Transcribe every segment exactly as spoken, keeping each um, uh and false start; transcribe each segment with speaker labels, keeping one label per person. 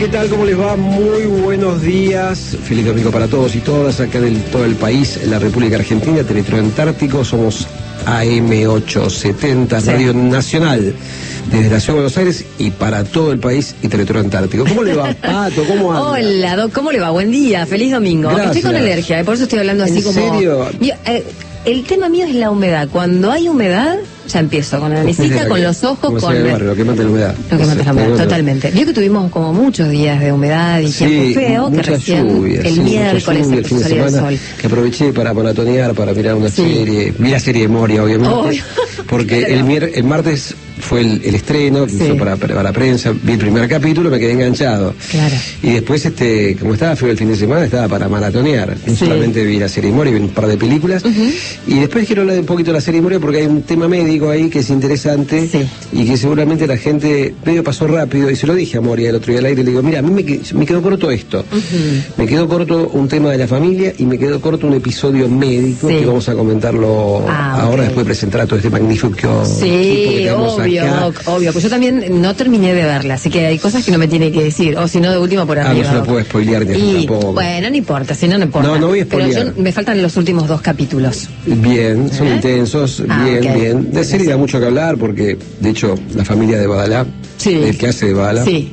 Speaker 1: ¿qué tal? ¿Cómo les va? Muy buenos días. Feliz domingo para todos y todas acá en el, todo el país, en la República Argentina, Territorio Antártico. Somos A M ochocientos setenta, sí. Radio Nacional, desde la Ciudad de Buenos Aires y para todo el país y Territorio Antártico. ¿Cómo le va, Pato? ¿Cómo anda?
Speaker 2: Hola, Doc, ¿cómo le va? Buen día, feliz domingo.
Speaker 1: Gracias.
Speaker 2: Estoy con alergia, por eso estoy hablando así
Speaker 1: ¿En
Speaker 2: como...
Speaker 1: serio?
Speaker 2: Yo, eh, el tema mío es la humedad. Cuando hay humedad, ya empiezo con la naricita, con los ojos, con...
Speaker 1: El barrio, lo que mata la humedad.
Speaker 2: Lo que mata la humedad, totalmente. Vio que tuvimos como muchos días de humedad y
Speaker 1: sí,
Speaker 2: tiempo feo, que recién
Speaker 1: lluvia,
Speaker 2: el
Speaker 1: sí,
Speaker 2: miércoles
Speaker 1: lluvia, el fin de
Speaker 2: salió el
Speaker 1: semana,
Speaker 2: sol.
Speaker 1: Que aproveché para maratonear, para mirar una
Speaker 2: Sí.
Speaker 1: serie, vi la serie de Moria, obviamente,
Speaker 2: Obvio.
Speaker 1: porque
Speaker 2: Claro.
Speaker 1: el, mier el martes fue el, el estreno que
Speaker 2: Sí.
Speaker 1: hizo para, para la prensa, vi el primer capítulo, me quedé enganchado.
Speaker 2: Claro.
Speaker 1: Y después, este, como estaba feo el fin de semana, estaba para maratonear. No
Speaker 2: Sí.
Speaker 1: solamente vi la serie de Moria, vi un par de películas.
Speaker 2: Uh-huh.
Speaker 1: Y después quiero hablar un poquito de la serie de Moria porque hay un tema médico ahí que es interesante.
Speaker 2: Sí.
Speaker 1: Y que seguramente la gente medio pasó rápido. Y se lo dije a Moria el otro día al aire, le digo, mira, a mí me, que- me quedó corto esto.
Speaker 2: Uh-huh.
Speaker 1: Me quedó corto un tema de la familia y me quedó corto un episodio médico
Speaker 2: Sí.
Speaker 1: que vamos a comentarlo
Speaker 2: Ah,
Speaker 1: ahora,
Speaker 2: ok.
Speaker 1: después de presentar a todo este magnífico equipo que
Speaker 2: Sí,
Speaker 1: tenemos
Speaker 2: obvio,
Speaker 1: acá.
Speaker 2: Doc, obvio. Pues yo también no terminé de verla, así que hay cosas que no me tiene que decir. O si no, de última por
Speaker 1: Ah,
Speaker 2: arriba.
Speaker 1: no se lo
Speaker 2: Doc.
Speaker 1: puedo spoilear ni
Speaker 2: Y,
Speaker 1: tampoco.
Speaker 2: bueno, no importa, si no, no importa.
Speaker 1: No, no voy a
Speaker 2: Pero
Speaker 1: spoilear.
Speaker 2: yo, me faltan los últimos dos capítulos.
Speaker 1: Bien, son
Speaker 2: ¿Eh?
Speaker 1: intensos,
Speaker 2: Ah,
Speaker 1: bien,
Speaker 2: ok.
Speaker 1: bien. De serie da mucho que hablar porque, de hecho, la familia de Badalá,
Speaker 2: Sí.
Speaker 1: el que hace de Badalá,
Speaker 2: Sí.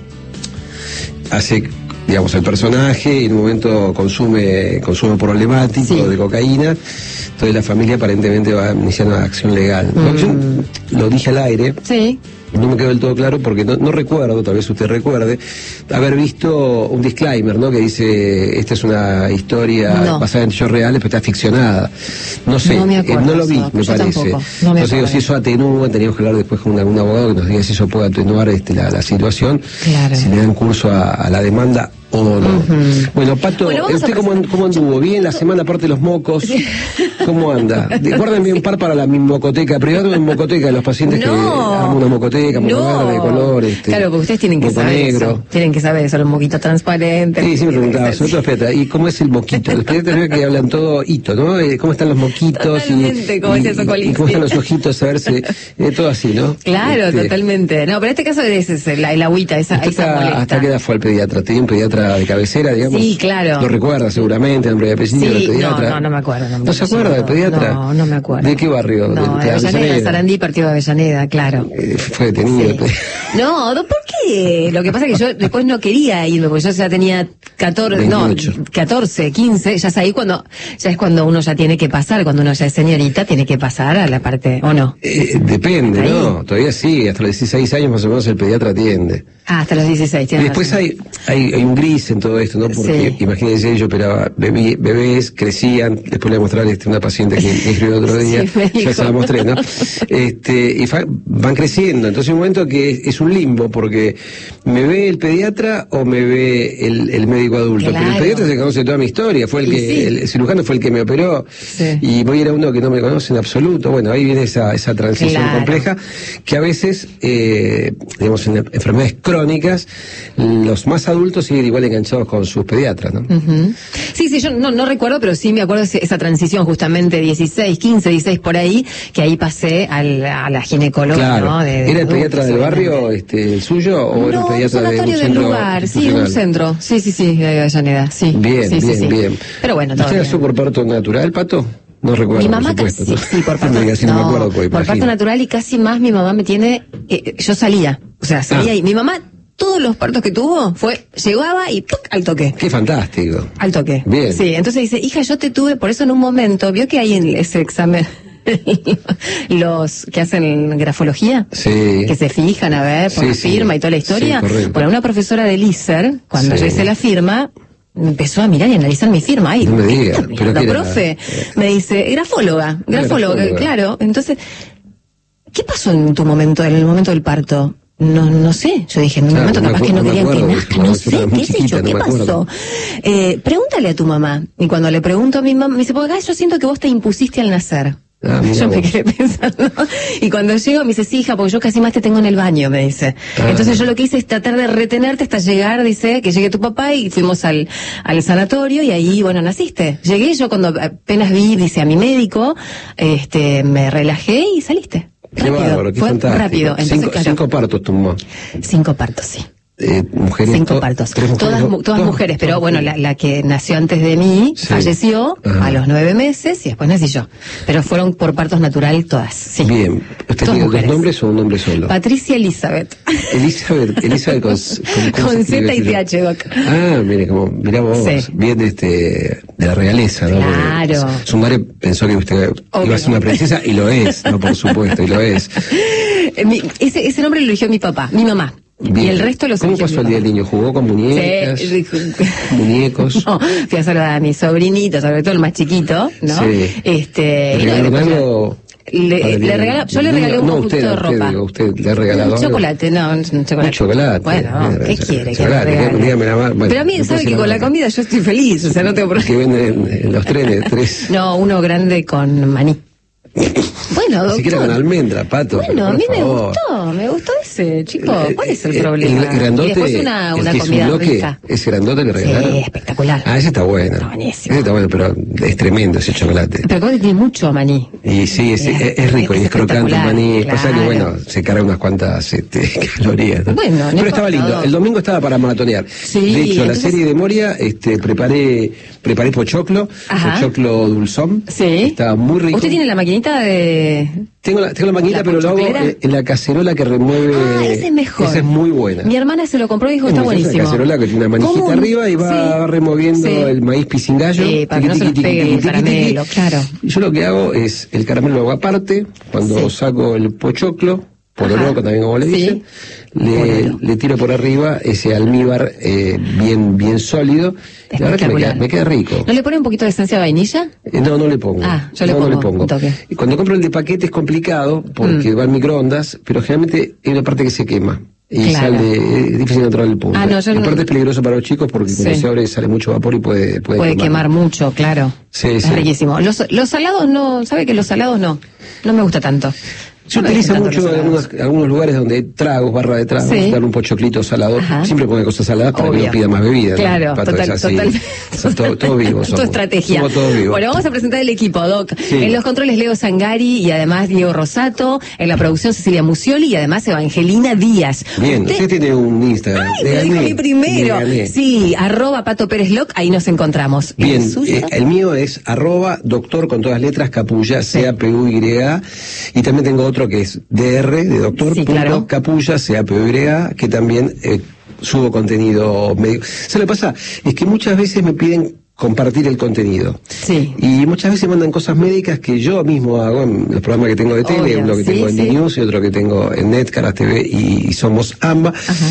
Speaker 1: hace, digamos, el personaje y en un momento consume consumo problemático
Speaker 2: Sí.
Speaker 1: de cocaína. Entonces la familia aparentemente va a iniciar una acción legal.
Speaker 2: Mm.
Speaker 1: Yo lo dije al aire.
Speaker 2: Sí.
Speaker 1: No me quedó del todo claro porque no, no recuerdo, tal vez usted recuerde, haber visto un disclaimer, ¿no? Que dice, esta es una historia
Speaker 2: No.
Speaker 1: basada en hechos reales, pero está ficcionada. No sé,
Speaker 2: No me acuerdo
Speaker 1: eh, no lo vi,
Speaker 2: eso,
Speaker 1: me
Speaker 2: yo
Speaker 1: parece.
Speaker 2: tampoco, no me
Speaker 1: Entonces digo,
Speaker 2: acuerdo.
Speaker 1: si eso atenúa, teníamos que hablar después con algún abogado que nos diga si eso puede atenuar este, la, la situación,
Speaker 2: Claro.
Speaker 1: si le dan curso a, a la demanda o no.
Speaker 2: Ujú.
Speaker 1: Bueno, Pato,
Speaker 2: Bueno, vamos a
Speaker 1: ¿usted cómo,
Speaker 2: presentar.
Speaker 1: cómo anduvo? ¿Bien la semana aparte de los mocos? ¿Cómo anda? De- Guárdenme un par para la mi mocoteca privada, una mocoteca de los pacientes que
Speaker 2: No.
Speaker 1: hagan una mocoteca, moco
Speaker 2: No.
Speaker 1: verde, de color, este,
Speaker 2: Claro, porque ustedes tienen que
Speaker 1: moco
Speaker 2: saber
Speaker 1: negro.
Speaker 2: eso. Tienen que saber eso, los moquitos transparentes.
Speaker 1: Sí, sí me preguntaba, sobre todo, espérate, ¿y cómo es el moquito? Los pediatras veo que hablan todo hito, ¿no? Eh, ¿Cómo están los moquitos?
Speaker 2: Totalmente,
Speaker 1: y,
Speaker 2: como
Speaker 1: y,
Speaker 2: dice Socolí,
Speaker 1: y cómo están
Speaker 2: sí.
Speaker 1: los ojitos, a ver si, eh, todo así, ¿no?
Speaker 2: Claro,
Speaker 1: Este,
Speaker 2: totalmente. No, pero en este caso es, es el, el agüita, esa,
Speaker 1: ¿usted
Speaker 2: esa
Speaker 1: está-
Speaker 2: molesta.
Speaker 1: ¿Hasta qué edad fue al pediatra? ¿Tenía un pediatra de cabecera, digamos?
Speaker 2: Sí, claro.
Speaker 1: Lo recuerda seguramente, nombre y apellido
Speaker 2: Sí,
Speaker 1: del
Speaker 2: no,
Speaker 1: pediatra.
Speaker 2: no, no me acuerdo. No, me
Speaker 1: ¿No se acuerda del
Speaker 2: acuerdo.
Speaker 1: pediatra?
Speaker 2: No, no me acuerdo.
Speaker 1: ¿De qué barrio?
Speaker 2: No, de Avellaneda,
Speaker 1: Avellaneda.
Speaker 2: Sarandí, partido de Avellaneda, claro.
Speaker 1: Eh, fue detenido.
Speaker 2: Sí. No, ¿por qué? Lo que pasa es que yo después no quería irme, porque yo ya tenía catorce,
Speaker 1: veintiocho.
Speaker 2: no, catorce, quince, ya es ahí cuando, ya es cuando uno ya tiene que pasar, cuando uno ya es señorita, tiene que pasar a la parte, ¿o no?
Speaker 1: Eh, depende,
Speaker 2: Ahí.
Speaker 1: ¿no? Todavía sí, hasta los dieciséis años más o menos el pediatra atiende.
Speaker 2: Ah, hasta los dieciséis,
Speaker 1: Y
Speaker 2: tienes
Speaker 1: después
Speaker 2: razón.
Speaker 1: hay, hay, hay un gris en todo esto, ¿no? Porque
Speaker 2: Sí.
Speaker 1: imagínense, yo operaba bebé- bebés, crecían, después le voy a mostrar este, una paciente que me escribió el otro día,
Speaker 2: Sí, me dijo.
Speaker 1: ya se la mostré, ¿no? Este, y fa- van creciendo, entonces hay un momento que es, es un limbo, porque me ve el pediatra o me ve el, el médico adulto, pero el
Speaker 2: Claro.
Speaker 1: pediatra se conoce toda mi historia, fue el
Speaker 2: Y
Speaker 1: que,
Speaker 2: sí.
Speaker 1: el, cirujano fue el que me operó,
Speaker 2: Sí.
Speaker 1: y voy a ir a uno que no me conoce en absoluto, bueno, ahí viene esa, esa transición
Speaker 2: Claro.
Speaker 1: compleja, que a veces, eh, digamos, en enfermedades crónicas, los más adultos siguen igual enganchados con sus pediatras, ¿no?
Speaker 2: Ujú. Sí, sí, yo no, no recuerdo, pero sí me acuerdo ese- esa transición justamente dieciséis, quince, dieciséis por ahí, que ahí pasé al, a la ginecóloga,
Speaker 1: Claro.
Speaker 2: ¿no? De- de
Speaker 1: ¿Era el pediatra
Speaker 2: adultos,
Speaker 1: del barrio,
Speaker 2: obviamente.
Speaker 1: este, el suyo, o era un
Speaker 2: No, un
Speaker 1: pediatra de un
Speaker 2: sanatorio del
Speaker 1: centro
Speaker 2: lugar, sí, un
Speaker 1: institucional?
Speaker 2: centro, sí, sí, sí, de Avellaneda, sí.
Speaker 1: Bien,
Speaker 2: sí, sí,
Speaker 1: bien,
Speaker 2: sí.
Speaker 1: bien.
Speaker 2: Pero bueno, todo
Speaker 1: ¿Usted nació
Speaker 2: bien.
Speaker 1: por parto natural, Pato? No recuerdo,
Speaker 2: Mi mamá
Speaker 1: por
Speaker 2: casi,
Speaker 1: supuesto.
Speaker 2: sí,
Speaker 1: ¿no?
Speaker 2: por parto,
Speaker 1: No, casi no, me
Speaker 2: no,
Speaker 1: acuerdo, pues,
Speaker 2: por parto
Speaker 1: imagino.
Speaker 2: natural y casi más mi mamá me tiene, eh, yo salía, o sea, salía
Speaker 1: Ah.
Speaker 2: y mi mamá, todos los partos que tuvo, fue, llegaba y ¡puc! Al toque.
Speaker 1: Qué fantástico.
Speaker 2: Al toque.
Speaker 1: Bien.
Speaker 2: Sí, entonces dice, hija, yo te tuve, por eso en un momento, vio que hay en ese examen los que hacen grafología,
Speaker 1: Sí.
Speaker 2: que se fijan a ver por
Speaker 1: Sí,
Speaker 2: la
Speaker 1: sí.
Speaker 2: firma y toda la historia.
Speaker 1: Sí, correcto.
Speaker 2: Bueno, una profesora del I S E R, cuando
Speaker 1: Sí.
Speaker 2: yo hice la firma, empezó a mirar y analizar mi firma. Ay,
Speaker 1: No me
Speaker 2: ¿qué
Speaker 1: diga,
Speaker 2: está
Speaker 1: ¿pero
Speaker 2: mirando,
Speaker 1: qué era?
Speaker 2: profe? Me dice, grafóloga, grafóloga,
Speaker 1: grafóloga.
Speaker 2: claro. Entonces, ¿qué pasó en tu momento, en el momento del parto? No, no sé. Yo dije, en un
Speaker 1: Claro,
Speaker 2: momento
Speaker 1: no me
Speaker 2: capaz que
Speaker 1: acuerdo,
Speaker 2: no
Speaker 1: no me
Speaker 2: querían que
Speaker 1: acuerdo,
Speaker 2: nazca,
Speaker 1: no,
Speaker 2: no
Speaker 1: yo
Speaker 2: sé,
Speaker 1: era muy
Speaker 2: qué sé yo,
Speaker 1: chiquita, no
Speaker 2: qué
Speaker 1: me acuerdo.
Speaker 2: pasó. Eh, pregúntale a tu mamá. Y cuando le pregunto a mi mamá, me dice, porque acá yo siento que vos te impusiste al nacer.
Speaker 1: Ah, mira
Speaker 2: yo me
Speaker 1: vos.
Speaker 2: quedé pensando. Y cuando llego me dice, sí, hija, porque yo casi más te tengo en el baño, me dice.
Speaker 1: Ah.
Speaker 2: Entonces yo lo que hice es tratar de retenerte hasta llegar, dice, que llegue tu papá y fuimos al, al sanatorio y ahí, bueno, naciste. Llegué yo cuando apenas vi, dice, a mi médico, este, me relajé y saliste.
Speaker 1: Qué
Speaker 2: Rápido,
Speaker 1: bárbaro, qué
Speaker 2: fue
Speaker 1: fantástico.
Speaker 2: rápido. Entonces,
Speaker 1: cinco,
Speaker 2: claro,
Speaker 1: cinco partos tu mamá.
Speaker 2: cinco partos, sí.
Speaker 1: Eh, mujeres,
Speaker 2: Cinco partos.
Speaker 1: Tres mujeres,
Speaker 2: todas
Speaker 1: todas,
Speaker 2: todas mujeres, pero
Speaker 1: todas
Speaker 2: bueno, la, la que nació antes de mí
Speaker 1: sí.
Speaker 2: falleció
Speaker 1: Ajá.
Speaker 2: a los nueve meses y después nací yo. Pero fueron por partos natural todas. Sí.
Speaker 1: Bien. ¿Usted tiene dos nombres o un nombre solo?
Speaker 2: Patricia Elizabeth.
Speaker 1: Elizabeth, Elizabeth con, con,
Speaker 2: con Z y T H, Doc.
Speaker 1: Ah, mire, como, mirá vos, sí. bien de, este, de la realeza, ¿no?
Speaker 2: Claro.
Speaker 1: Porque su madre pensó que usted Obvio. iba a ser una princesa y lo es, no, por supuesto, y lo es.
Speaker 2: Mi, ese, ese nombre lo eligió mi papá, mi mamá.
Speaker 1: Bien.
Speaker 2: Y el resto lo
Speaker 1: ¿Cómo pasó el día del niño? ¿Jugó con muñecas?
Speaker 2: Sí.
Speaker 1: ¿Muñecos?
Speaker 2: No, fui a saludar a mi sobrinito, sobre todo el más chiquito, ¿no?
Speaker 1: Sí.
Speaker 2: Este,
Speaker 1: ¿Le regalaron algo?
Speaker 2: Le, le regala, yo le regalé un
Speaker 1: no,
Speaker 2: poquito
Speaker 1: usted,
Speaker 2: de ropa.
Speaker 1: Usted, usted le ha regalado
Speaker 2: un chocolate, no, un chocolate.
Speaker 1: Un chocolate.
Speaker 2: Bueno,
Speaker 1: eh,
Speaker 2: ¿qué quiere que
Speaker 1: chocolate,
Speaker 2: le regale?
Speaker 1: Dígame la bueno,
Speaker 2: Pero a mí, ¿sabe que con la comida yo estoy feliz? O sea, no tengo problema.
Speaker 1: Que venden en los trenes, tres.
Speaker 2: No, uno grande con maní. Bueno, doctor.
Speaker 1: Ni siquiera con almendra, Pato.
Speaker 2: Bueno, a mí me
Speaker 1: favor.
Speaker 2: gustó, me gustó ese, chico. ¿Cuál es el
Speaker 1: eh,
Speaker 2: problema?
Speaker 1: El grandote,
Speaker 2: y después una, una
Speaker 1: el que
Speaker 2: comida
Speaker 1: es un bloque,
Speaker 2: rica.
Speaker 1: Ese grandote le regalaron.
Speaker 2: Sí, espectacular.
Speaker 1: Ah, ese está bueno.
Speaker 2: Está buenísimo.
Speaker 1: Ese está bueno, pero es tremendo ese chocolate.
Speaker 2: Pero como que tiene mucho maní.
Speaker 1: Y sí, es, es, es rico
Speaker 2: es
Speaker 1: y es crocante el maní.
Speaker 2: Claro.
Speaker 1: Pasa que, bueno, se carga unas cuantas este, calorías, ¿no?
Speaker 2: Bueno, no
Speaker 1: pero estaba lindo.
Speaker 2: No.
Speaker 1: El domingo estaba para maratonear.
Speaker 2: Sí,
Speaker 1: de hecho,
Speaker 2: entonces...
Speaker 1: la serie de Moria, este, preparé, preparé pochoclo,
Speaker 2: Ajá.
Speaker 1: pochoclo dulzón.
Speaker 2: Sí.
Speaker 1: Estaba muy rico.
Speaker 2: ¿Usted tiene la maquinita de...?
Speaker 1: Tengo la, tengo la maquinita,
Speaker 2: ¿La
Speaker 1: pero lo hago
Speaker 2: pochoclera?
Speaker 1: en la cacerola que remueve.
Speaker 2: Ah, esa es mejor.
Speaker 1: Esa es muy buena.
Speaker 2: Mi hermana se lo compró y dijo,
Speaker 1: Es
Speaker 2: está
Speaker 1: muy
Speaker 2: buenísimo.
Speaker 1: Una cacerola que tiene una manijita
Speaker 2: ¿Cómo?
Speaker 1: arriba y va
Speaker 2: Sí.
Speaker 1: removiendo
Speaker 2: Sí.
Speaker 1: el maíz pisingallo.
Speaker 2: Sí, para que no se
Speaker 1: tiqui,
Speaker 2: nos pegue
Speaker 1: tiqui,
Speaker 2: el
Speaker 1: tiqui,
Speaker 2: caramelo,
Speaker 1: tiqui.
Speaker 2: claro.
Speaker 1: Y yo lo que hago es, el caramelo lo hago aparte, cuando
Speaker 2: Sí.
Speaker 1: saco el pochoclo, pororoco también como le
Speaker 2: Sí.
Speaker 1: dicen, le, le tiro por arriba ese almíbar eh, bien bien sólido. Y la verdad que me queda, me queda rico.
Speaker 2: ¿No le pone un poquito de esencia de vainilla?
Speaker 1: Eh, no, no le pongo.
Speaker 2: Ah, yo le
Speaker 1: no,
Speaker 2: pongo,
Speaker 1: no le pongo.
Speaker 2: un toque.
Speaker 1: Y cuando compro el de paquete es complicado porque
Speaker 2: Mm.
Speaker 1: va al microondas, pero generalmente hay una parte que se quema. Y
Speaker 2: Claro.
Speaker 1: sale, es difícil encontrar el punto.
Speaker 2: Ah, no, yo
Speaker 1: y
Speaker 2: no-
Speaker 1: aparte es peligroso para los chicos porque
Speaker 2: Sí.
Speaker 1: cuando se abre sale mucho vapor y puede puede,
Speaker 2: Puede quemar mucho, claro.
Speaker 1: Sí,
Speaker 2: es
Speaker 1: sí.
Speaker 2: riquísimo. Los, los salados no, ¿sabe que los salados no? No me gusta tanto.
Speaker 1: Se
Speaker 2: No me
Speaker 1: utiliza
Speaker 2: gustan tanto
Speaker 1: mucho
Speaker 2: los
Speaker 1: en
Speaker 2: salados.
Speaker 1: algunos, algunos lugares donde hay tragos, barra de tragos,
Speaker 2: Sí.
Speaker 1: dar un pochoclito salado.
Speaker 2: Ajá.
Speaker 1: Siempre pone cosas saladas para
Speaker 2: Obvio.
Speaker 1: que no pida más bebida.
Speaker 2: Claro,
Speaker 1: ¿no? Pato,
Speaker 2: total,
Speaker 1: es así.
Speaker 2: total.
Speaker 1: Son todo- todos vivos
Speaker 2: Tu
Speaker 1: somos.
Speaker 2: estrategia.
Speaker 1: Somos todos vivos.
Speaker 2: Bueno, vamos a presentar el equipo, Doc.
Speaker 1: Sí.
Speaker 2: En los controles Leo Sangari y además Diego Rosato. En la producción Cecilia Musioli y además Evangelina Díaz.
Speaker 1: Bien, usted, tiene un Instagram.
Speaker 2: Ay,
Speaker 1: Le
Speaker 2: me dijo
Speaker 1: gané,
Speaker 2: mi primero.
Speaker 1: le gané.
Speaker 2: Sí, arroba Pato Pérez Loc, ahí nos encontramos.
Speaker 1: Bien,
Speaker 2: ¿El suyo?
Speaker 1: eh, el mío es arroba doctor con todas letras capulla, C A P U Y A, y también tengo otro que es D R de doctor,
Speaker 2: Sí,
Speaker 1: punto
Speaker 2: claro.
Speaker 1: capulla, C A P U Y A, que también eh, subo contenido médico. ¿Se lo que pasa? Es que muchas veces me piden compartir el contenido.
Speaker 2: Sí.
Speaker 1: Y muchas veces mandan cosas médicas que yo mismo hago en los programas que tengo de tele,
Speaker 2: Obvio,
Speaker 1: uno que
Speaker 2: sí,
Speaker 1: tengo en
Speaker 2: sí.
Speaker 1: D-News y otro que tengo en Netcaras T V y, y Somos Amba.
Speaker 2: Ajá.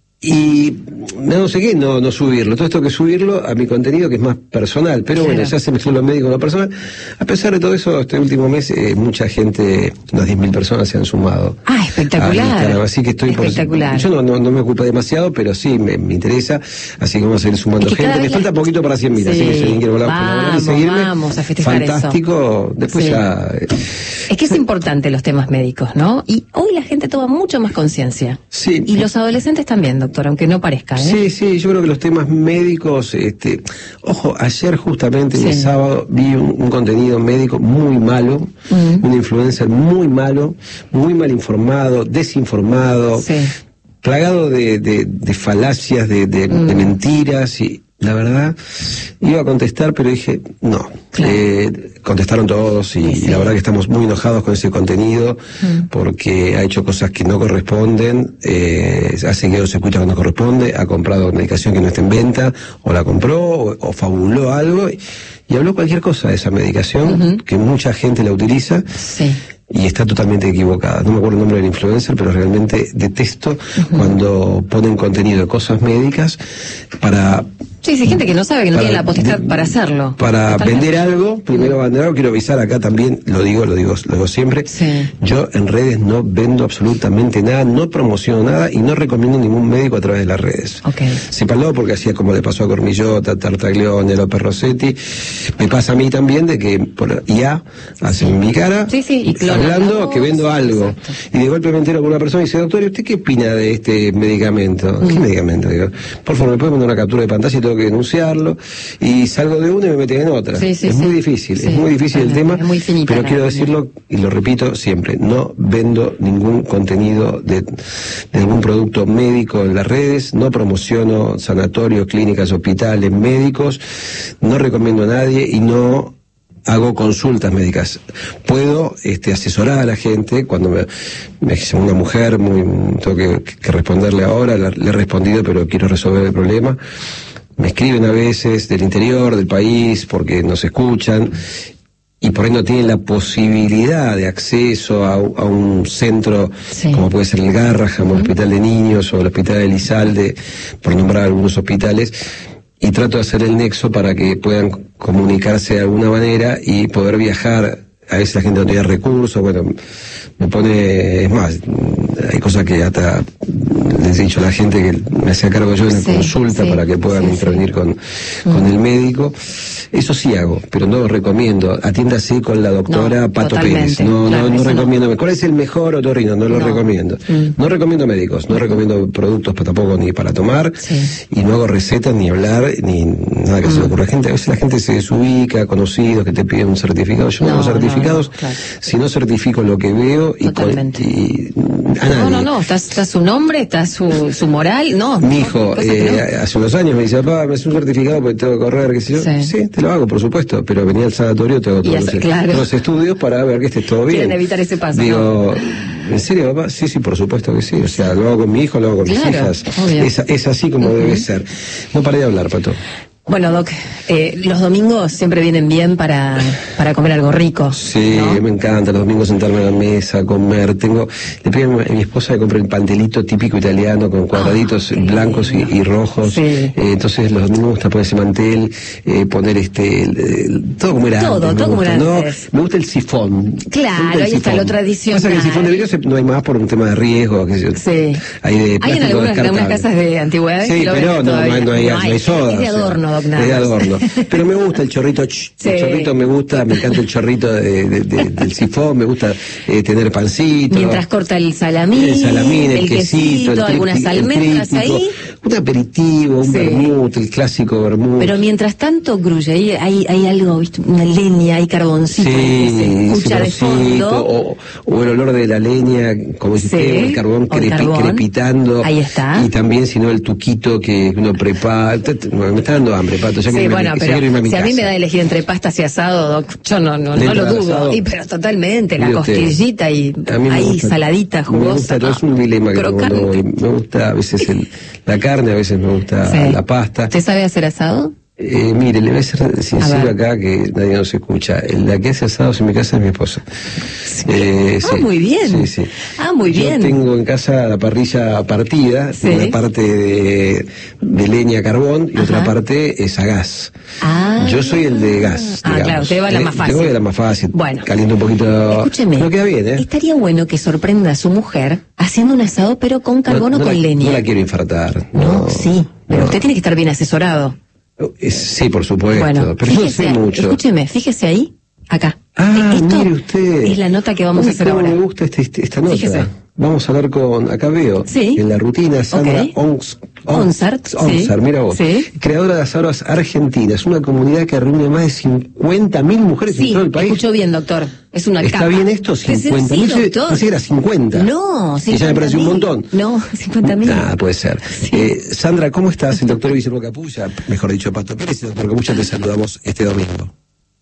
Speaker 1: Y no sé qué, no, no subirlo. Todo esto que subirlo a mi contenido que es más personal. Pero
Speaker 2: Claro.
Speaker 1: bueno, ya se mezcló lo médico con lo personal. A pesar de todo eso, este último mes eh, mucha gente, unas diez mil personas se han sumado.
Speaker 2: Ah, espectacular.
Speaker 1: a Instagram. Así que estoy
Speaker 2: Espectacular.
Speaker 1: por... Yo no, no, no me ocupo demasiado, pero sí me, me interesa. Así que vamos a ir sumando
Speaker 2: Es que
Speaker 1: gente.
Speaker 2: cada
Speaker 1: Me
Speaker 2: vez
Speaker 1: falta
Speaker 2: la-
Speaker 1: poquito para cien mil.
Speaker 2: Sí.
Speaker 1: Así que si alguien quiere volar, colaborar y
Speaker 2: Vamos,
Speaker 1: seguirme.
Speaker 2: vamos a festejar eso.
Speaker 1: fantástico. Después
Speaker 2: Sí.
Speaker 1: ya... eh,
Speaker 2: Es que es importante los temas médicos, ¿no? Y hoy la gente toma mucho más conciencia.
Speaker 1: Sí.
Speaker 2: Y los adolescentes también, doctor, aunque no parezca, ¿eh?
Speaker 1: Sí, sí, yo creo que los temas médicos, este, ojo, ayer justamente,
Speaker 2: Sí.
Speaker 1: el sábado, vi un, un contenido médico muy malo,
Speaker 2: Mm.
Speaker 1: un influencer muy malo, muy mal informado, desinformado,
Speaker 2: Sí.
Speaker 1: plagado de, de, de falacias, de, de,
Speaker 2: Mm.
Speaker 1: de mentiras, y la verdad, iba a contestar, pero dije, no.
Speaker 2: Claro.
Speaker 1: Eh, contestaron todos y,
Speaker 2: Sí, sí.
Speaker 1: la verdad que estamos muy enojados con ese contenido
Speaker 2: Mm.
Speaker 1: porque ha hecho cosas que no corresponden, eh, hace que no se escucha cuando corresponde, ha comprado medicación que no está en venta, o la compró, o, o fabuló algo, y, y habló cualquier cosa de esa medicación,
Speaker 2: Ujú.
Speaker 1: que mucha gente la utiliza,
Speaker 2: Sí.
Speaker 1: y está totalmente equivocada. No me acuerdo el nombre del influencer, pero realmente detesto cuando ponen contenido de cosas médicas para...
Speaker 2: Sí, sí, gente que no sabe, que no
Speaker 1: para-
Speaker 2: tiene la potestad
Speaker 1: de-
Speaker 2: para hacerlo.
Speaker 1: Para
Speaker 2: Totalmente.
Speaker 1: vender algo, primero vender algo, quiero avisar acá también, lo digo, lo digo, lo digo siempre,
Speaker 2: Sí.
Speaker 1: yo en redes no vendo absolutamente nada, no promociono nada y no recomiendo ningún médico a través de las redes.
Speaker 2: Ok.
Speaker 1: Sépanlo porque así es como le pasó a Cormillota, Tartaglione, López Rossetti, me pasa a mí también de que por I A hacen en mi cara,
Speaker 2: Sí, sí, y clonan la
Speaker 1: hablando
Speaker 2: voz,
Speaker 1: que vendo algo.
Speaker 2: exacto.
Speaker 1: Y de golpe me entero con una persona y dice, doctor, ¿y usted qué opina de este medicamento? ¿Qué medicamento? Digo, por favor, ¿me puede mandar una captura de pantalla y todo tengo que denunciarlo, y salgo de una y me meten en otra.
Speaker 2: Sí, sí,
Speaker 1: es
Speaker 2: sí.
Speaker 1: muy difícil,
Speaker 2: Sí,
Speaker 1: es muy difícil el tema,
Speaker 2: es muy finita,
Speaker 1: pero quiero
Speaker 2: ¿no?
Speaker 1: decirlo, y lo repito siempre, no vendo ningún contenido de, de algún producto médico en las redes, no promociono sanatorios, clínicas, hospitales, médicos, no recomiendo a nadie y no hago consultas médicas. Puedo este, asesorar a la gente cuando me, me dice una mujer, muy, tengo que, que responderle ahora, la, le he respondido, pero quiero resolver el problema. Me escriben a veces del interior del país porque nos escuchan y por ahí no tienen la posibilidad de acceso a, a un centro, sí, como puede ser el Garrahan, uh-huh, o el Hospital de Niños, o el Hospital de Elizalde, por nombrar algunos hospitales, y trato de hacer el nexo para que puedan comunicarse de alguna manera y poder viajar. A veces la gente no tiene recursos, bueno, me pone, es más, hay cosas que hasta les he dicho a la gente que me hacía cargo yo de una, sí, consulta, sí, para que puedan, sí, intervenir, sí, con, con, mm, el médico. Eso sí hago, pero no lo recomiendo. Atiéndase con la doctora no, Pato Pérez. No, claro, no, no recomiendo. No. ¿Cuál es el mejor otorrino? No lo no. recomiendo. Mm. No recomiendo médicos, no recomiendo productos para tampoco ni para tomar, sí, y no hago recetas, ni hablar, ni nada que mm. se le ocurra. Gente, a veces la gente se desubica, conocidos que te piden un certificado. Yo no, no hago certificados, no, no, claro, si no certifico lo que veo y, con, y a nadie.
Speaker 2: No, no, no, está, está su nombre, está su, su moral, no.
Speaker 1: Mi hijo, eh, no. hace unos años me dice, papá, me hace un certificado porque tengo que correr, qué sé yo. Sí, sí, te lo hago, por supuesto, pero venía al sanatorio, te hago todos
Speaker 2: hace,
Speaker 1: los,
Speaker 2: claro,
Speaker 1: los estudios para ver que esté todo bien.
Speaker 2: Quieren evitar ese paso.
Speaker 1: Digo, ¿en serio, papá? Sí, sí, por supuesto que sí. O sea, lo hago con mi hijo, lo hago con, claro, mis hijas. Es, es así como, uh-huh, debe ser. No paré de hablar, Pato.
Speaker 2: Bueno, Doc, eh, los domingos siempre vienen bien para, para comer algo rico.
Speaker 1: Sí, ¿no? Me encanta los domingos sentarme a la mesa, comer. Tengo, le pido a mi esposa que compre el pantelito típico italiano con cuadraditos, oh, blancos y, y rojos. Sí. Eh, entonces los domingos me gusta poner ese mantel, eh, poner este, el, el, todo como era
Speaker 2: todo,
Speaker 1: antes.
Speaker 2: Todo, como era antes.
Speaker 1: ¿No? Me gusta el sifón.
Speaker 2: Claro, ahí está lo tradicional.
Speaker 1: Pasa que el sifón de vidrio no hay más por un tema de riesgo. Que yo,
Speaker 2: sí.
Speaker 1: Hay de
Speaker 2: hay en algunas, algunas casas de antigüedades.
Speaker 1: Sí, pero no, no, hay, no, hay, no hay soda.
Speaker 2: Es de adorno.
Speaker 1: Es de adorno. Pero me gusta el chorrito, ch, sí, el chorrito me gusta, me encanta el chorrito de, de, de, del sifón, me gusta eh, tener pancito.
Speaker 2: Mientras corta el salamín,
Speaker 1: el, salamín, el, el quesito,
Speaker 2: quesito, el algunas almendras ahí.
Speaker 1: Un aperitivo, un, sí, vermut, el clásico vermut.
Speaker 2: Pero mientras tanto, Grulla, ahí hay, hay algo, ¿viste? Una leña, hay carboncito,
Speaker 1: sí,
Speaker 2: que se escucha de fondo.
Speaker 1: O, o el olor de la leña, como si, sí, fuera el carbón, crepi, el carbón crepitando.
Speaker 2: Ahí está.
Speaker 1: Y también, si no, el tuquito que uno prepara. Me está dando hambre, Pato, ya que
Speaker 2: sí,
Speaker 1: me,
Speaker 2: bueno, pero
Speaker 1: a mi
Speaker 2: si
Speaker 1: casa.
Speaker 2: A mí me da a elegir entre pastas y asado, Doc, yo no, no, no lo dudo. Y, pero totalmente, la costillita y ahí gusta, saladita, jugosa.
Speaker 1: Me gusta, no, es un dilema que tengo cuando voy. Me gusta a veces el, la carne, a veces me gusta, sí, la pasta.
Speaker 2: ¿Usted sabe hacer asado?
Speaker 1: Eh, mire, le voy a ser sincero acá que nadie nos escucha. La que hace asados en mi casa es mi esposa.
Speaker 2: Sí. Eh, ah, sí, muy bien.
Speaker 1: Sí, sí.
Speaker 2: Ah, muy
Speaker 1: Yo
Speaker 2: bien.
Speaker 1: Yo tengo en casa la parrilla partida, sí, una parte de, de leña carbón y, ajá, otra parte es a gas.
Speaker 2: Ah.
Speaker 1: Yo soy el de gas.
Speaker 2: Ah,
Speaker 1: digamos.
Speaker 2: Claro, usted va a la más fácil.
Speaker 1: Yo voy a la más fácil.
Speaker 2: Bueno.
Speaker 1: Caliento un poquito.
Speaker 2: Escúcheme.
Speaker 1: No queda bien, ¿eh?
Speaker 2: Estaría bueno que sorprenda a su mujer haciendo un asado, pero con carbón, no,
Speaker 1: no
Speaker 2: o con
Speaker 1: la,
Speaker 2: leña.
Speaker 1: No la quiero infartar.
Speaker 2: No, no sí. Pero no, usted tiene que estar bien asesorado.
Speaker 1: Sí, por supuesto,
Speaker 2: bueno,
Speaker 1: pero
Speaker 2: fíjese,
Speaker 1: yo no sé mucho.
Speaker 2: Escúcheme, fíjese ahí, acá.
Speaker 1: Ah,
Speaker 2: Esto
Speaker 1: mire usted.
Speaker 2: Es la nota que vamos
Speaker 1: Uy,
Speaker 2: a hacer
Speaker 1: cómo
Speaker 2: ahora.
Speaker 1: Me gusta este, este, esta nota.
Speaker 2: Fíjese.
Speaker 1: Vamos a hablar con, acá veo,
Speaker 2: sí,
Speaker 1: en la rutina, Sandra,
Speaker 2: okay,
Speaker 1: Ons,
Speaker 2: Onsart,
Speaker 1: Onsart,
Speaker 2: sí,
Speaker 1: mira vos,
Speaker 2: sí,
Speaker 1: creadora de asados argentinas, una comunidad que reúne más de cincuenta mil mujeres, sí, en todo el país.
Speaker 2: Escuchó bien, doctor, es una
Speaker 1: ¿Está
Speaker 2: capa.
Speaker 1: bien esto? cincuenta mil,
Speaker 2: sí,
Speaker 1: no sé, era cincuenta.
Speaker 2: No,
Speaker 1: cincuenta. Y ya me parece un montón.
Speaker 2: No, cincuenta mil.
Speaker 1: Nada, puede ser. Sí. Eh, Sandra, ¿cómo estás? El doctor Guillermo Capulla, mejor dicho, Pato Pérez, y el doctor Capulla, te saludamos este domingo.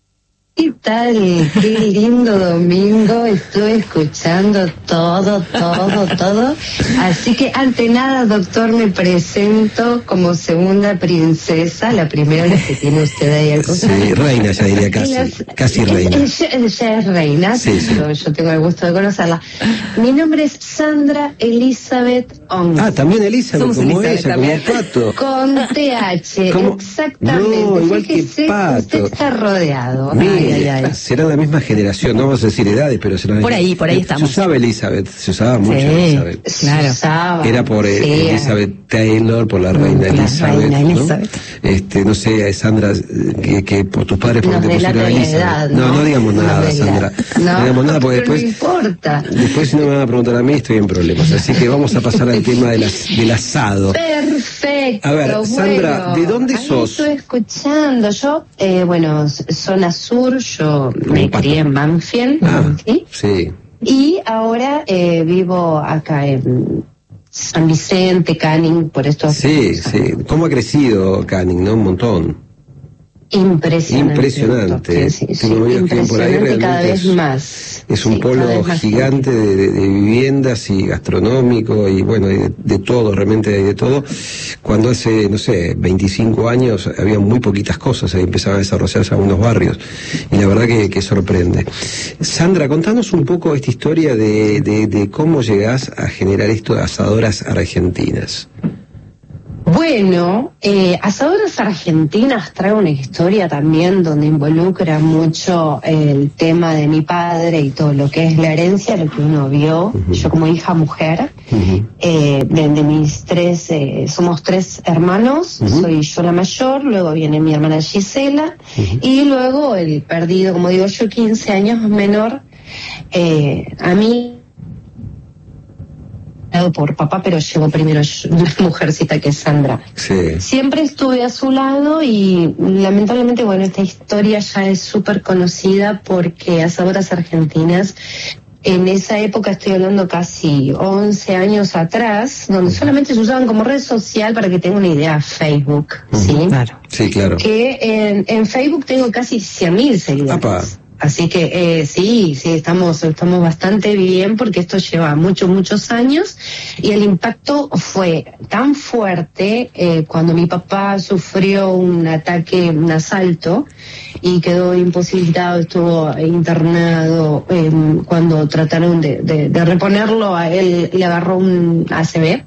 Speaker 3: ¿Qué tal? Qué lindo domingo, estoy escuchando todo, todo, todo. Así que ante nada, doctor, me presento como segunda princesa, la primera vez que tiene usted ahí al costado.
Speaker 1: Sí, reina, ya diría casi, las, casi reina.
Speaker 3: Ella, ella es reina, sí, sí. Yo, yo tengo el gusto de conocerla. Mi nombre es Sandra Elizabeth Ong.
Speaker 1: Ah, también Elizabeth,
Speaker 2: Somos
Speaker 1: como
Speaker 2: Elizabeth,
Speaker 1: ella,
Speaker 2: también.
Speaker 1: como Pato.
Speaker 3: Con T H,
Speaker 1: ¿Cómo?
Speaker 3: Exactamente.
Speaker 1: No, igual
Speaker 3: Fíjese,
Speaker 1: que Pato.
Speaker 3: Usted está rodeado.
Speaker 1: Mira,
Speaker 3: ay, ay, ay.
Speaker 1: será la misma generación, no vamos a decir edades, pero será la
Speaker 2: Por ahí, por ahí
Speaker 1: se
Speaker 2: estamos.
Speaker 1: Se usaba Elizabeth, se usaba mucho
Speaker 2: sí,
Speaker 1: Elizabeth.
Speaker 2: Claro.
Speaker 3: Se usaba,
Speaker 1: era por eh,
Speaker 3: sí,
Speaker 1: Elizabeth Taylor, por la reina
Speaker 2: la
Speaker 1: Elizabeth.
Speaker 2: Reina
Speaker 1: ¿no?
Speaker 2: Elizabeth.
Speaker 1: Este, no sé, Sandra, que, que por tus padres porque
Speaker 3: Nos
Speaker 1: te pusieron
Speaker 3: delata la
Speaker 1: Elizabeth.
Speaker 3: edad,
Speaker 1: no,
Speaker 3: ¿no?
Speaker 1: no digamos
Speaker 3: Nos
Speaker 1: nada,
Speaker 3: delata.
Speaker 1: Sandra.
Speaker 3: No,
Speaker 1: No digamos nada porque
Speaker 3: pero
Speaker 1: después.
Speaker 3: no importa.
Speaker 1: Después, si no me van a preguntar a mí, estoy en problemas. Así que vamos a pasar al tema de las, del asado.
Speaker 3: Perfecto. Perfecto.
Speaker 1: A ver, Sandra,
Speaker 3: bueno,
Speaker 1: ¿de dónde
Speaker 3: ahí
Speaker 1: sos?
Speaker 3: Estoy escuchando. Yo, eh, bueno, zona sur, yo me
Speaker 1: Pato.
Speaker 3: crié en Banfield,
Speaker 1: Ah,
Speaker 3: ¿sí?
Speaker 1: sí.
Speaker 3: Y ahora eh, vivo acá en San Vicente, Canning, por esto.
Speaker 1: Sí, sí. ¿Cómo ha crecido Canning, no? Un montón.
Speaker 3: Impresionante.
Speaker 1: Impresionante.
Speaker 3: Doctor, sí, sí,
Speaker 1: Tengo amigos que viven por ahí,
Speaker 3: impresionante, cada
Speaker 1: realmente
Speaker 3: vez
Speaker 1: es,
Speaker 3: más.
Speaker 1: es un
Speaker 3: Sí, cada
Speaker 1: polo
Speaker 3: vez más
Speaker 1: gigante de, de- de viviendas y gastronómico y bueno, y de, de todo, realmente hay de todo. Cuando hace, no sé, veinticinco años había muy poquitas cosas, ahí empezaban a desarrollarse algunos barrios y la verdad que, que sorprende. Sandra, contanos un poco esta historia de, de, de cómo llegás a generar esto de asadoras argentinas.
Speaker 3: Bueno, eh, Asadoras Argentinas trae una historia también donde involucra mucho el tema de mi padre y todo lo que es la herencia, lo que uno vio,
Speaker 1: Uh-huh.
Speaker 3: yo como hija mujer,
Speaker 1: Uh-huh.
Speaker 3: eh, de, de mis tres, eh, somos tres hermanos,
Speaker 1: Uh-huh.
Speaker 3: soy yo la mayor, luego viene mi hermana Gisela,
Speaker 1: Uh-huh.
Speaker 3: y luego el perdido, como digo yo, quince años menor, eh, a mí por papá, pero llegó primero una mujercita que es Sandra.
Speaker 1: Sí.
Speaker 3: Siempre estuve a su lado y lamentablemente, bueno, esta historia ya es súper conocida porque Asadoras Argentinas, en esa época, estoy hablando casi once años atrás, donde solamente se usaban como red social, para que tenga una idea, Facebook, ¿sí?
Speaker 2: Claro.
Speaker 1: Sí, claro.
Speaker 3: Que en, en Facebook tengo casi cien mil seguidores.
Speaker 1: Apa.
Speaker 3: Así que eh, sí, sí, estamos, estamos bastante bien porque esto lleva muchos, muchos años y el impacto fue tan fuerte eh, cuando mi papá sufrió un ataque, un asalto y quedó imposibilitado, estuvo internado, eh, cuando trataron de, de, de reponerlo a él, le agarró un A C V.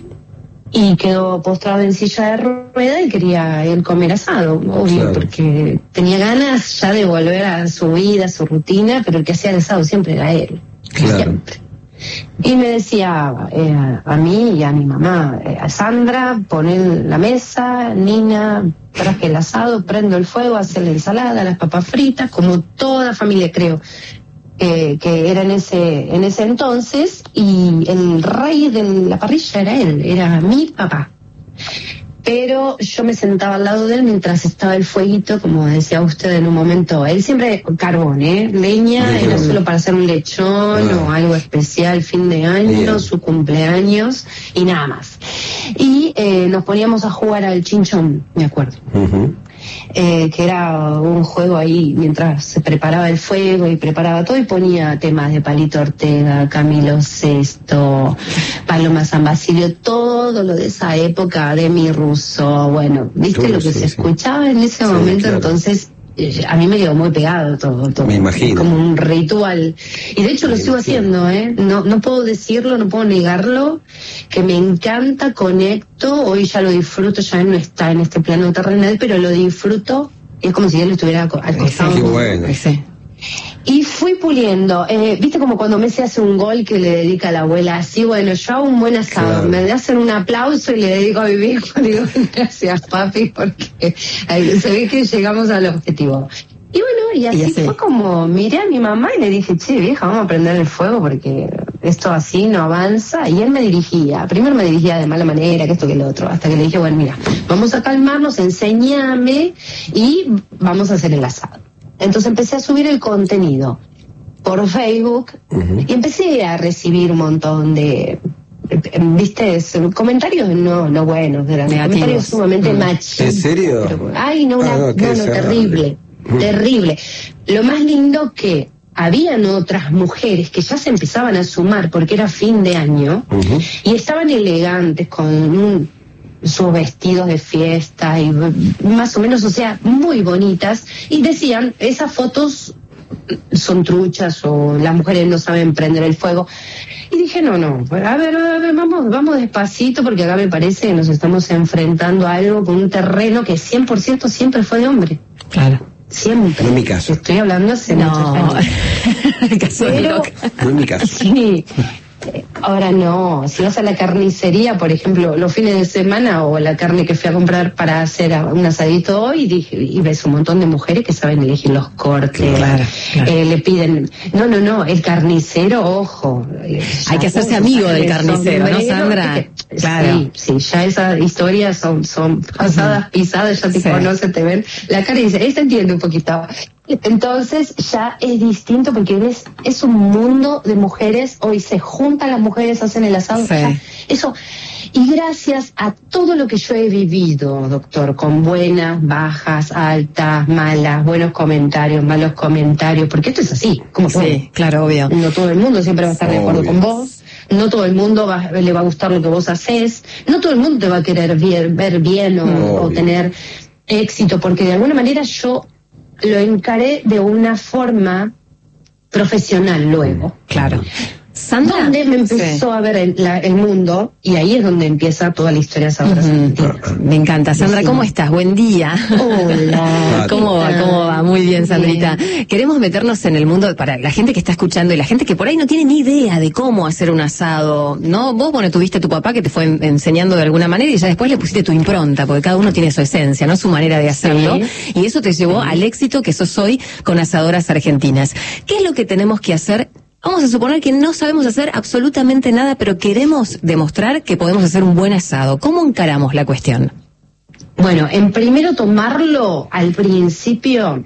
Speaker 3: Y quedó postrado en silla de rueda y quería él comer asado, obvio,
Speaker 1: Claro.
Speaker 3: porque tenía ganas ya de volver a su vida, a su rutina, pero el que hacía el asado siempre era él,
Speaker 1: Claro.
Speaker 3: siempre. Y me decía eh, a mí y a mi mamá, eh, a Sandra, poner la mesa, Nina, traje el asado, prendo el fuego, hacer la ensalada, las papas fritas, como toda familia creo. Eh, que era en ese en ese entonces, y el rey de la parrilla era él, era mi papá. Pero yo me sentaba al lado de él mientras estaba el fueguito, como decía usted en un momento. Él siempre carbón, ¿eh? Leña,
Speaker 1: Leña.
Speaker 3: era solo para hacer un lechón
Speaker 1: Ah.
Speaker 3: o algo especial, fin de año,
Speaker 1: Bien.
Speaker 3: su cumpleaños y nada más. Y eh, nos poníamos a jugar al chinchón, me acuerdo.
Speaker 1: Uh-huh.
Speaker 3: Eh, que era un juego ahí mientras se preparaba el fuego y preparaba todo, y ponía temas de Palito Ortega, Camilo Sesto, Paloma San Basilio, todo lo de esa época, de mi ruso, bueno, viste
Speaker 1: Todo,
Speaker 3: lo que
Speaker 1: sí,
Speaker 3: se
Speaker 1: sí.
Speaker 3: escuchaba en ese
Speaker 1: Sí,
Speaker 3: momento,
Speaker 1: claro.
Speaker 3: entonces eh, a mí me quedó muy pegado todo, todo.
Speaker 1: Me imagino.
Speaker 3: Como un ritual. Y de hecho
Speaker 1: Me
Speaker 3: lo sigo
Speaker 1: imagino.
Speaker 3: haciendo, ¿eh? No, no puedo decirlo, no puedo negarlo, que me encanta, conecto, hoy ya lo disfruto, ya no está en este plano terrenal, pero lo disfruto, es como si él estuviera co- al costado.
Speaker 1: Qué bueno.
Speaker 2: Sí.
Speaker 3: Y fui puliendo, eh, viste como cuando Messi hace un gol que le dedica a la abuela, así, bueno, yo hago un buen asado,
Speaker 1: Claro.
Speaker 3: me hacen un aplauso y le dedico a mi viejo, digo, gracias papi, porque ahí se ve que llegamos al objetivo. Y bueno, y así,
Speaker 2: Y así.
Speaker 3: fue como, miré a mi mamá y le dije, che, vieja, vamos a prender el fuego porque esto así no avanza. Y él me dirigía, primero me dirigía de mala manera, que esto que lo otro, hasta que le dije, bueno, mira, vamos a calmarnos, enséñame y vamos a hacer el asado. Entonces empecé a subir el contenido por Facebook.
Speaker 1: Uh-huh.
Speaker 3: Y empecé a recibir un montón de, eh, viste, comentarios no no buenos, eran
Speaker 2: Negativos.
Speaker 3: comentarios sumamente
Speaker 2: Mm.
Speaker 3: machistas.
Speaker 1: ¿En serio?
Speaker 3: Pero, ay, no, una,
Speaker 1: Ah, no,
Speaker 3: no,
Speaker 1: qué
Speaker 3: no,
Speaker 1: desagradable.
Speaker 3: terrible,
Speaker 1: Mm.
Speaker 3: terrible. Lo más lindo que habían otras mujeres que ya se empezaban a sumar porque era fin de año,
Speaker 1: Uh-huh.
Speaker 3: y estaban elegantes con un, sus vestidos de fiesta y más o menos, o sea, muy bonitas, y decían, esas fotos son truchas o las mujeres no saben prender el fuego. Y dije, no, no, a ver, a ver, vamos, vamos despacito, porque acá me parece que nos estamos enfrentando a algo con un terreno que cien por ciento siempre fue de hombre.
Speaker 2: Claro.
Speaker 3: Siempre.
Speaker 1: No es mi caso.
Speaker 3: Estoy hablando hace
Speaker 2: No.
Speaker 3: muchos años.
Speaker 2: El caso de
Speaker 3: Pero-
Speaker 2: loca.
Speaker 1: No es mi caso.
Speaker 3: Sí. Ahora no, si vas a la carnicería, por ejemplo, los fines de semana o la carne que fui a comprar para hacer un asadito hoy, dije, y ves un montón de mujeres que saben elegir los cortes,
Speaker 2: claro, claro.
Speaker 3: Eh, le piden, no, no, no, el carnicero, ojo.
Speaker 2: Hay que hacerse amigo del carnicero, ¿no, Sandra?
Speaker 3: Que,
Speaker 2: claro.
Speaker 3: Sí, sí, ya esas historias son, son pasadas, uh-huh. pisadas, ya te
Speaker 2: sí.
Speaker 3: conoce, te ven la cara y dice, ahí se entiende un poquito. Entonces ya es distinto porque es, es un mundo de mujeres, hoy se juntan las mujeres, hacen el asado,
Speaker 2: sí.
Speaker 3: ya, eso. Y gracias a todo lo que yo he vivido, doctor, con buenas, bajas, altas, malas, buenos comentarios, malos comentarios, porque esto es así, como todo.
Speaker 2: Sí, claro, obvio.
Speaker 3: No todo el mundo siempre va a estar de acuerdo
Speaker 1: obvio.
Speaker 3: con vos. No todo el mundo va, le va a gustar lo que vos haces. No todo el mundo te va a querer ver, ver bien o, o tener éxito, porque de alguna manera yo lo encaré de una forma profesional luego.
Speaker 2: Claro. Sandra,
Speaker 3: donde me empezó sí. a ver el, la, el mundo, y ahí es donde empieza toda la historia de
Speaker 2: uh-huh. Me encanta. Sandra, ¿cómo estás? Buen día.
Speaker 3: Hola.
Speaker 2: ¿Cómo va? ¿Cómo va? Muy bien, Sandrita. Bien. Queremos meternos en el mundo para la gente que está escuchando y la gente que por ahí no tiene ni idea de cómo hacer un asado, ¿no? Vos, bueno, tuviste a tu papá que te fue enseñando de alguna manera y ya después le pusiste tu impronta, porque cada uno tiene su esencia, ¿no? Su manera de hacerlo. Sí. Y eso te llevó sí. al éxito que sos hoy con Asadoras Argentinas. ¿Qué es lo que tenemos que hacer? Vamos a suponer que no sabemos hacer absolutamente nada, pero queremos demostrar que podemos hacer un buen asado. ¿Cómo encaramos la cuestión?
Speaker 3: Bueno, en primero tomarlo al principio,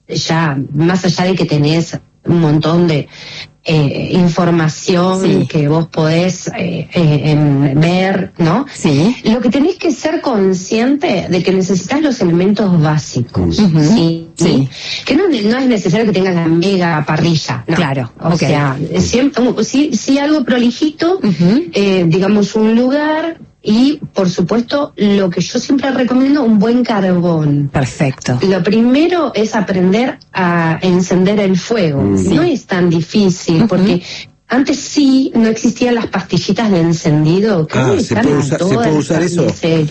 Speaker 3: ya más allá de que tenés un montón de eh, información sí. que vos podés eh, eh, ver, ¿no?
Speaker 2: Sí.
Speaker 3: Lo que tenés que ser consciente de que necesitas los elementos básicos, uh-huh. ¿sí?
Speaker 2: Sí.
Speaker 3: Que no, no es necesario que tengas la mega parrilla, ¿no?
Speaker 2: Claro.
Speaker 3: O okay. sea, siempre, sí, sí algo prolijito, uh-huh. eh, digamos un lugar. Y, por supuesto, lo que yo siempre recomiendo, un buen carbón.
Speaker 2: Perfecto.
Speaker 3: Lo primero es aprender a encender el fuego. Mm. Sí. No es tan difícil, uh-huh. porque antes sí no existían las pastillitas de encendido. Que
Speaker 1: ah, ¿se puede, usar, ¿se puede usar eso?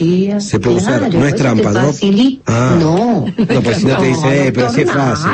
Speaker 1: Se puede
Speaker 3: claro,
Speaker 1: usar, no es trampa, ¿no?
Speaker 3: Ah. No.
Speaker 1: No, pues si no, no te dice, eh, pero así es fácil.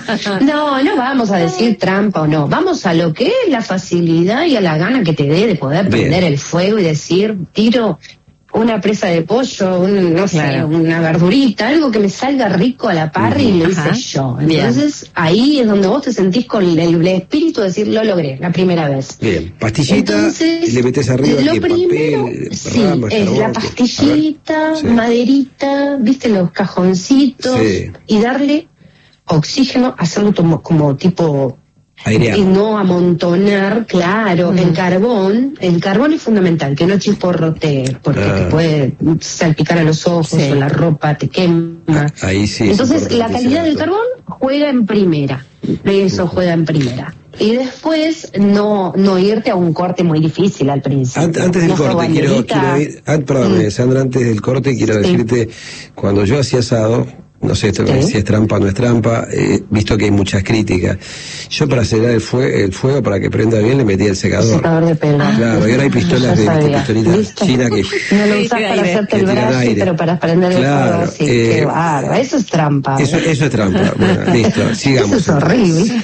Speaker 3: No, no vamos a decir trampa o no. Vamos a lo que es la facilidad y a la gana que te dé de poder Bien. prender el fuego y decir, tiro una presa de pollo, un, no
Speaker 2: claro.
Speaker 3: sé, una verdurita, algo que me salga rico a la parrilla uh-huh. y lo hice Ajá. yo. Entonces, Bien. ahí es donde vos te sentís con el, el espíritu de decir, lo logré, la primera vez.
Speaker 1: Bien, pastillita,
Speaker 3: Entonces,
Speaker 1: le metes arriba
Speaker 3: lo
Speaker 1: que
Speaker 3: primero,
Speaker 1: papel,
Speaker 3: sí,
Speaker 1: rama,
Speaker 3: es
Speaker 1: carbón,
Speaker 3: la pastillita, sí. maderita, viste, los cajoncitos, sí. y darle oxígeno, hacerlo como, como tipo...
Speaker 1: Airear.
Speaker 3: Y no amontonar, claro, mm. el carbón, el carbón es fundamental, que no chisporrotee, porque ah. te puede salpicar a los ojos sí. o la ropa te quema.
Speaker 1: Ahí sí.
Speaker 3: Entonces la calidad del carbón juega en primera, eso uh-huh. juega en primera. Y después no no irte a un corte muy difícil al principio.
Speaker 1: Antes, antes del no corte, quiero, quiero ir, ah, perdón, mm. Sandra, antes del corte quiero sí. decirte, cuando yo hacía asado, no sé esto ¿Sí? si es trampa o no es trampa, eh, visto que hay muchas críticas. Yo para acelerar el, fue, el fuego, para que prenda bien, le metía el secador.
Speaker 3: Secador de pelo.
Speaker 1: Ah, claro, y ahora hay pistolas de ¿viste? pistolitas chinas que...
Speaker 3: No lo usás para hacerte el brazo, pero para prender
Speaker 1: claro,
Speaker 3: el fuego así.
Speaker 1: Eh,
Speaker 3: Qué bárbaro, eso es trampa.
Speaker 1: Eso, eso es trampa. Bueno, listo, sigamos.
Speaker 3: Eso es horrible.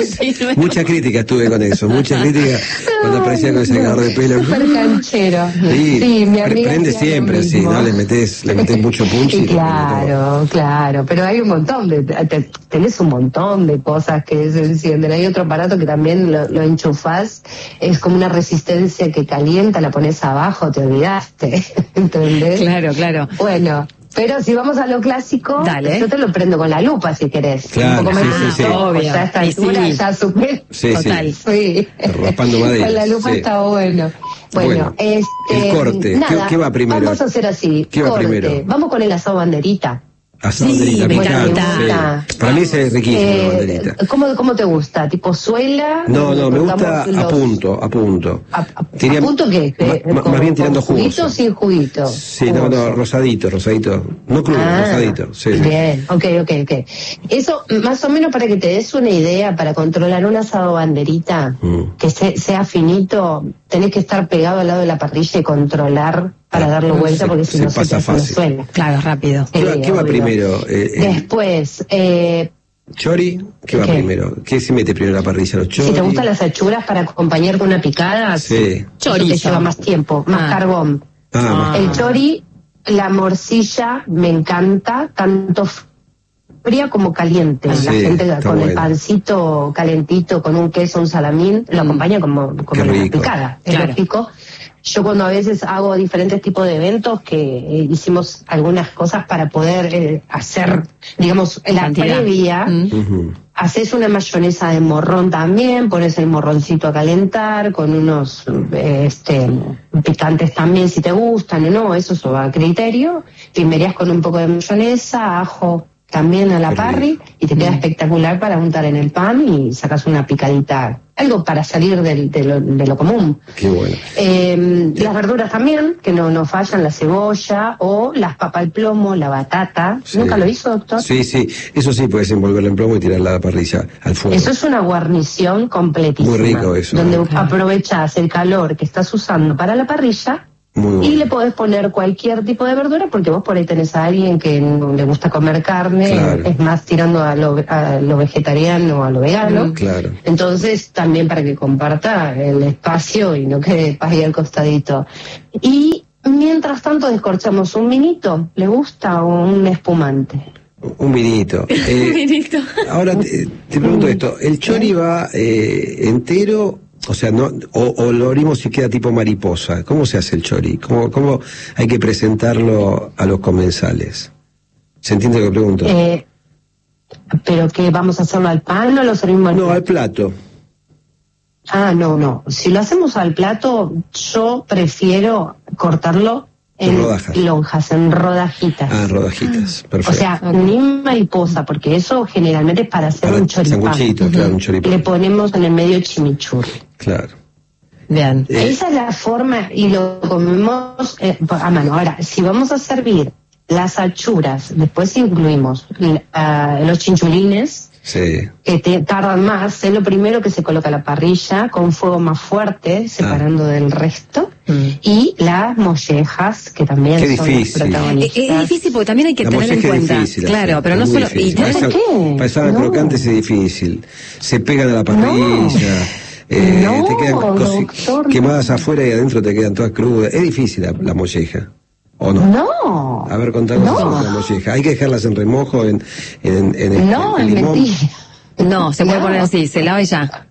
Speaker 1: Mucha crítica tuve con eso, mucha crítica cuando aparecía con el secador de pelo.
Speaker 3: Súper canchero.
Speaker 1: Sí,
Speaker 3: sí, mi amiga
Speaker 1: prende siempre así, ¿no? Le metés, le metés mucho punch y
Speaker 3: claro, claro, pero hay un montón de, te, tenés un montón de cosas que se encienden. Hay otro aparato que también lo, lo enchufás, es como una resistencia que calienta, la pones abajo, te olvidaste, ¿entendés?
Speaker 2: Claro, claro.
Speaker 3: Bueno, pero si vamos a lo clásico,
Speaker 2: Dale.
Speaker 3: yo te lo prendo con la lupa si querés.
Speaker 1: Claro,
Speaker 3: un poco
Speaker 1: sí,
Speaker 3: más
Speaker 1: sí, sí.
Speaker 3: obvio. Ya a esta altura
Speaker 2: sí.
Speaker 3: ya supe.
Speaker 1: Sí,
Speaker 2: Total.
Speaker 3: Sí.
Speaker 1: Raspando madera.
Speaker 3: Con la lupa
Speaker 1: sí.
Speaker 3: está bueno. Bueno,
Speaker 1: bueno,
Speaker 3: este...
Speaker 1: el corte,
Speaker 3: nada,
Speaker 1: ¿Qué, ¿qué va primero?
Speaker 3: Vamos a hacer así,
Speaker 1: ¿Qué va
Speaker 3: corte.
Speaker 1: primero?
Speaker 3: Vamos con el asado banderita.
Speaker 1: Asado
Speaker 2: sí,
Speaker 1: banderita,
Speaker 2: me
Speaker 1: encanta. Sí. Para mí ese es riquísimo,
Speaker 3: eh,
Speaker 1: la banderita.
Speaker 3: ¿cómo, ¿Cómo te gusta? ¿Tipo suela?
Speaker 1: No, no, me gusta los... a punto, a punto.
Speaker 3: ¿A, a, Tiría... ¿a punto qué?
Speaker 1: Ma, ma, más bien tirando jugos.
Speaker 3: ¿Juguito o sin juguito?
Speaker 1: Sí, jugoso. no, no, rosadito, rosadito. No crudo, ah, rosadito. Sí,
Speaker 3: bien, ok, ok, ok. Eso, más o menos para que te des una idea, para controlar un asado banderita, mm. que se, sea finito, tenés que estar pegado al lado de la parrilla y controlar para darle vuelta, porque si no se,
Speaker 1: pasa
Speaker 3: se
Speaker 1: fácil.
Speaker 3: suena.
Speaker 2: Claro, rápido.
Speaker 1: ¿Qué, eh, ¿qué va primero? Eh,
Speaker 3: Después, eh,
Speaker 1: ¿Chori? ¿Qué va
Speaker 3: ¿Qué?
Speaker 1: primero? ¿Qué se mete primero en la parrilla? ¿Los chori?
Speaker 3: Si te gustan las achuras para acompañar con una picada,
Speaker 1: Sí.
Speaker 3: eso
Speaker 2: Chorizo.
Speaker 3: te lleva más tiempo, más
Speaker 2: Ah.
Speaker 3: carbón.
Speaker 1: Ah,
Speaker 3: El chori, la morcilla, me encanta, tanto fría como caliente.
Speaker 1: Ah,
Speaker 3: la
Speaker 1: sí,
Speaker 3: gente
Speaker 1: está
Speaker 3: con el
Speaker 1: bueno.
Speaker 3: pancito calentito, con un queso, un salamín, lo
Speaker 2: Mm.
Speaker 3: acompaña como, como
Speaker 1: Qué
Speaker 3: la
Speaker 1: rico.
Speaker 3: picada. Es
Speaker 2: Claro.
Speaker 3: lógico. Yo cuando a veces hago diferentes tipos de eventos, que eh, hicimos algunas cosas para poder eh, hacer, digamos, la
Speaker 2: Cantidad.
Speaker 3: previa,
Speaker 2: Mm.
Speaker 1: ujú.
Speaker 3: haces una mayonesa de morrón también, pones el morroncito a calentar con unos eh, este, picantes también si te gustan o no, eso eso va a criterio. Primerías con un poco de mayonesa, ajo también a la
Speaker 1: Qué
Speaker 3: parry
Speaker 1: rico.
Speaker 3: y te queda espectacular para untar en el pan y sacas una picadita, algo para salir del- de, lo, de lo común.
Speaker 1: Qué bueno.
Speaker 3: Eh, las verduras también, que no, no fallan, la cebolla o las papas al plomo, la batata.
Speaker 1: Sí.
Speaker 3: ¿Nunca lo hizo, doctor?
Speaker 1: Sí, sí, eso sí, puedes envolverlo en plomo y tirarla a la parrilla, al fuego.
Speaker 3: Eso es una guarnición completísima.
Speaker 1: Muy rico eso,
Speaker 3: Donde
Speaker 1: ¿no?
Speaker 3: aprovechas el calor que estás usando para la parrilla
Speaker 1: Muy bueno.
Speaker 3: y le podés poner cualquier tipo de verdura porque vos por ahí tenés a alguien que no le gusta comer carne,
Speaker 1: Claro.
Speaker 3: es más tirando a lo, a lo vegetariano, a lo vegano.
Speaker 2: Mm,
Speaker 1: claro.
Speaker 3: Entonces también para que comparta el espacio y no quede ahí al costadito. Y mientras tanto descorchamos un vinito, ¿le gusta o un espumante?
Speaker 1: Un vinito. Eh,
Speaker 2: Vinito.
Speaker 1: ahora te, te pregunto esto, ¿el chori va eh, entero? O sea, no, o, o lo abrimos y queda tipo mariposa. ¿Cómo se hace el chori? ¿Cómo, cómo hay que presentarlo a los comensales? ¿Se entiende lo que pregunto?
Speaker 3: Eh, ¿Pero qué, vamos a hacerlo al pan o lo servimos al
Speaker 1: no,
Speaker 3: plato?
Speaker 1: al plato.
Speaker 3: Ah, no, no. Si lo hacemos al plato, yo prefiero cortarlo en
Speaker 1: En rodajas.
Speaker 3: lonjas, en rodajitas.
Speaker 1: Ah, rodajitas.
Speaker 3: O
Speaker 1: Perfecto.
Speaker 3: sea, ni mariposa, porque eso generalmente es para hacer
Speaker 1: Para
Speaker 3: un choripán.
Speaker 1: sanguchito, claro, un choripán.
Speaker 3: Le ponemos en el medio chimichurri.
Speaker 1: Claro.
Speaker 2: Bien.
Speaker 1: Eh.
Speaker 3: Esa es la forma y lo comemos eh, a mano. Ahora, si vamos a servir las achuras, después incluimos uh, los chinchulines,
Speaker 1: Sí.
Speaker 3: que te tardan más, es lo primero que se coloca a la parrilla con fuego más fuerte, separando del resto,
Speaker 2: Mm.
Speaker 3: y las mollejas, que también
Speaker 1: Qué
Speaker 3: son
Speaker 1: difícil.
Speaker 3: las
Speaker 2: Eh,
Speaker 3: protagonistas.
Speaker 2: Es difícil porque también hay que
Speaker 1: La
Speaker 2: tener en
Speaker 1: molleja es
Speaker 2: cuenta.
Speaker 1: difícil
Speaker 2: Claro,
Speaker 1: hacer,
Speaker 2: pero no
Speaker 1: es muy
Speaker 2: solo. Y
Speaker 1: difícil.
Speaker 2: no-
Speaker 1: Para
Speaker 3: ¿Por
Speaker 1: esa-
Speaker 3: qué?
Speaker 1: para esa
Speaker 3: No.
Speaker 1: crocante es difícil. Se pegan a la parrilla. eh,
Speaker 3: No,
Speaker 1: te quedan cosi-
Speaker 3: doctor,
Speaker 1: quemadas
Speaker 3: no.
Speaker 1: afuera y adentro te quedan todas crudas. Es difícil la, la molleja. ¿O no?
Speaker 3: No.
Speaker 1: A ver, contanos
Speaker 3: No.
Speaker 1: sobre la molleja. Hay que dejarlas en remojo, en, en, en el,
Speaker 3: No,
Speaker 1: el
Speaker 3: es
Speaker 1: limón.
Speaker 3: mentira.
Speaker 2: No, se puede
Speaker 3: No.
Speaker 2: poner así, se lava y ya.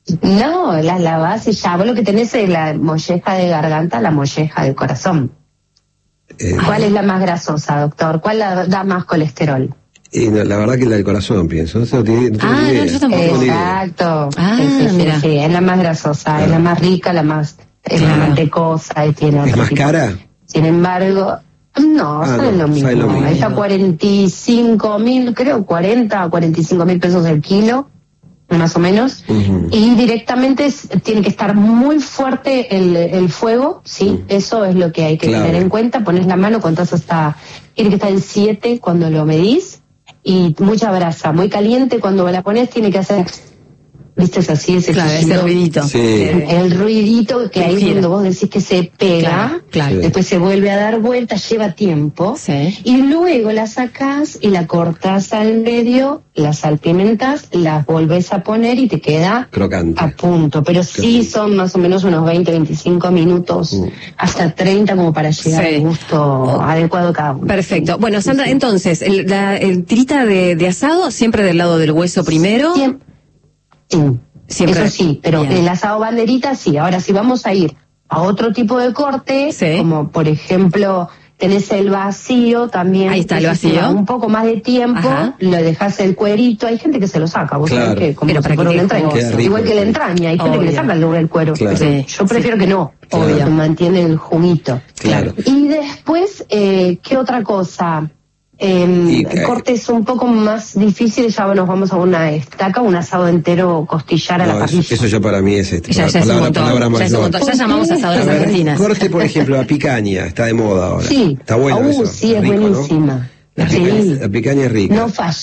Speaker 3: No, las lavás y ya. Vos lo que tenés es la molleja de garganta, la molleja de corazón.
Speaker 1: Eh,
Speaker 3: ¿Cuál es la más grasosa, doctor? ¿Cuál la- da más colesterol?
Speaker 1: y no, la verdad que la del corazón, pienso. No, sé, no tengo, no tengo
Speaker 2: Ah,
Speaker 1: ni
Speaker 2: no,
Speaker 1: idea.
Speaker 2: yo tampoco.
Speaker 1: No tengo ni idea.
Speaker 3: Exacto.
Speaker 2: Ah,
Speaker 3: sí, sí, sí,
Speaker 2: mira.
Speaker 3: sí, es la más grasosa, es la más rica, la más, es la
Speaker 2: Claro.
Speaker 3: mantecosa y tiene
Speaker 1: ¿Es
Speaker 3: otro
Speaker 1: más
Speaker 3: tipo.
Speaker 1: cara?
Speaker 3: Sin embargo, no,
Speaker 1: Ah,
Speaker 3: sale
Speaker 1: no,
Speaker 3: lo mismo.
Speaker 1: sale lo mismo.
Speaker 3: Ahí está cuarenta y cinco mil, creo, cuarenta a cuarenta y cinco mil pesos el kilo, más o menos.
Speaker 1: Ujú.
Speaker 3: Y directamente es- tiene que estar muy fuerte el, el fuego, sí, eso es lo que hay que
Speaker 1: Claro.
Speaker 3: tener en cuenta. Pones la mano, contás hasta, tiene que estar en siete cuando lo medís, y mucha brasa, muy caliente cuando la pones, tiene que hacer, viste, es así, ese
Speaker 2: Claro, ese
Speaker 3: chillido.
Speaker 2: ruidito.
Speaker 1: Sí.
Speaker 3: El ruidito que ahí es
Speaker 2: Gira.
Speaker 3: donde vos decís que se pega,
Speaker 2: Claro, claro.
Speaker 1: Sí.
Speaker 3: después se vuelve a dar vuelta, lleva tiempo,
Speaker 2: Sí.
Speaker 3: y luego la sacás y la cortás al medio, la salpimentás, las volvés a poner y te queda
Speaker 1: Crocante.
Speaker 3: a punto. Pero sí
Speaker 1: rico.
Speaker 3: son más o menos unos veinte, veinticinco minutos,
Speaker 1: Mm.
Speaker 3: hasta treinta como para llegar
Speaker 2: Sí.
Speaker 3: al gusto adecuado cada uno.
Speaker 2: Perfecto. Bueno, Sandra, entonces, el, la el tirita de, de asado, siempre del lado del hueso primero.
Speaker 3: Siem- Sí,
Speaker 2: Siempre.
Speaker 3: eso sí, pero
Speaker 2: Bien.
Speaker 3: el asado banderita sí. Ahora, si vamos a ir a otro tipo de corte,
Speaker 2: Sí.
Speaker 3: como por ejemplo tenés el vacío también.
Speaker 2: Ahí está el
Speaker 3: que
Speaker 2: vacío.
Speaker 3: lleva un poco más de tiempo,
Speaker 2: Ajá.
Speaker 3: le dejás el cuerito. Hay gente que se lo saca, vos
Speaker 1: Claro.
Speaker 3: sabés que como
Speaker 2: Pero
Speaker 3: si
Speaker 2: para
Speaker 3: fuera
Speaker 2: que
Speaker 3: una
Speaker 2: quede
Speaker 3: entraña.
Speaker 1: jugoso. Queda
Speaker 3: Igual
Speaker 1: rico,
Speaker 3: que la
Speaker 1: sí.
Speaker 3: entraña, hay gente que
Speaker 2: Obvio.
Speaker 3: le saca el, el cuero.
Speaker 1: Claro.
Speaker 3: Pero
Speaker 2: Sí,
Speaker 3: yo prefiero
Speaker 2: sí.
Speaker 3: que no,
Speaker 1: Claro.
Speaker 3: porque mantiene el juguito.
Speaker 1: Claro.
Speaker 3: Y después, eh, ¿qué otra cosa? Eh,
Speaker 1: Y, eh,
Speaker 3: cortes un poco más difíciles, ya nos vamos a una estaca, un asado entero costillar a la
Speaker 1: No, eso,
Speaker 3: parrilla.
Speaker 1: eso ya para mí es este.
Speaker 2: Ya, ya es un
Speaker 1: palabra,
Speaker 2: montón.
Speaker 1: palabra
Speaker 2: Ya
Speaker 1: más
Speaker 2: es un
Speaker 1: no.
Speaker 2: montón. Ya llamamos asadores
Speaker 1: A ver,
Speaker 2: argentinas.
Speaker 1: corte, por ejemplo, la picaña, está de moda ahora.
Speaker 3: Sí.
Speaker 1: Está buena
Speaker 3: Uh,
Speaker 1: eso.
Speaker 3: sí, es
Speaker 1: rico, ¿no?
Speaker 3: buenísima.
Speaker 1: La,
Speaker 3: Sí.
Speaker 1: pica- la picaña es rica.
Speaker 3: No falla.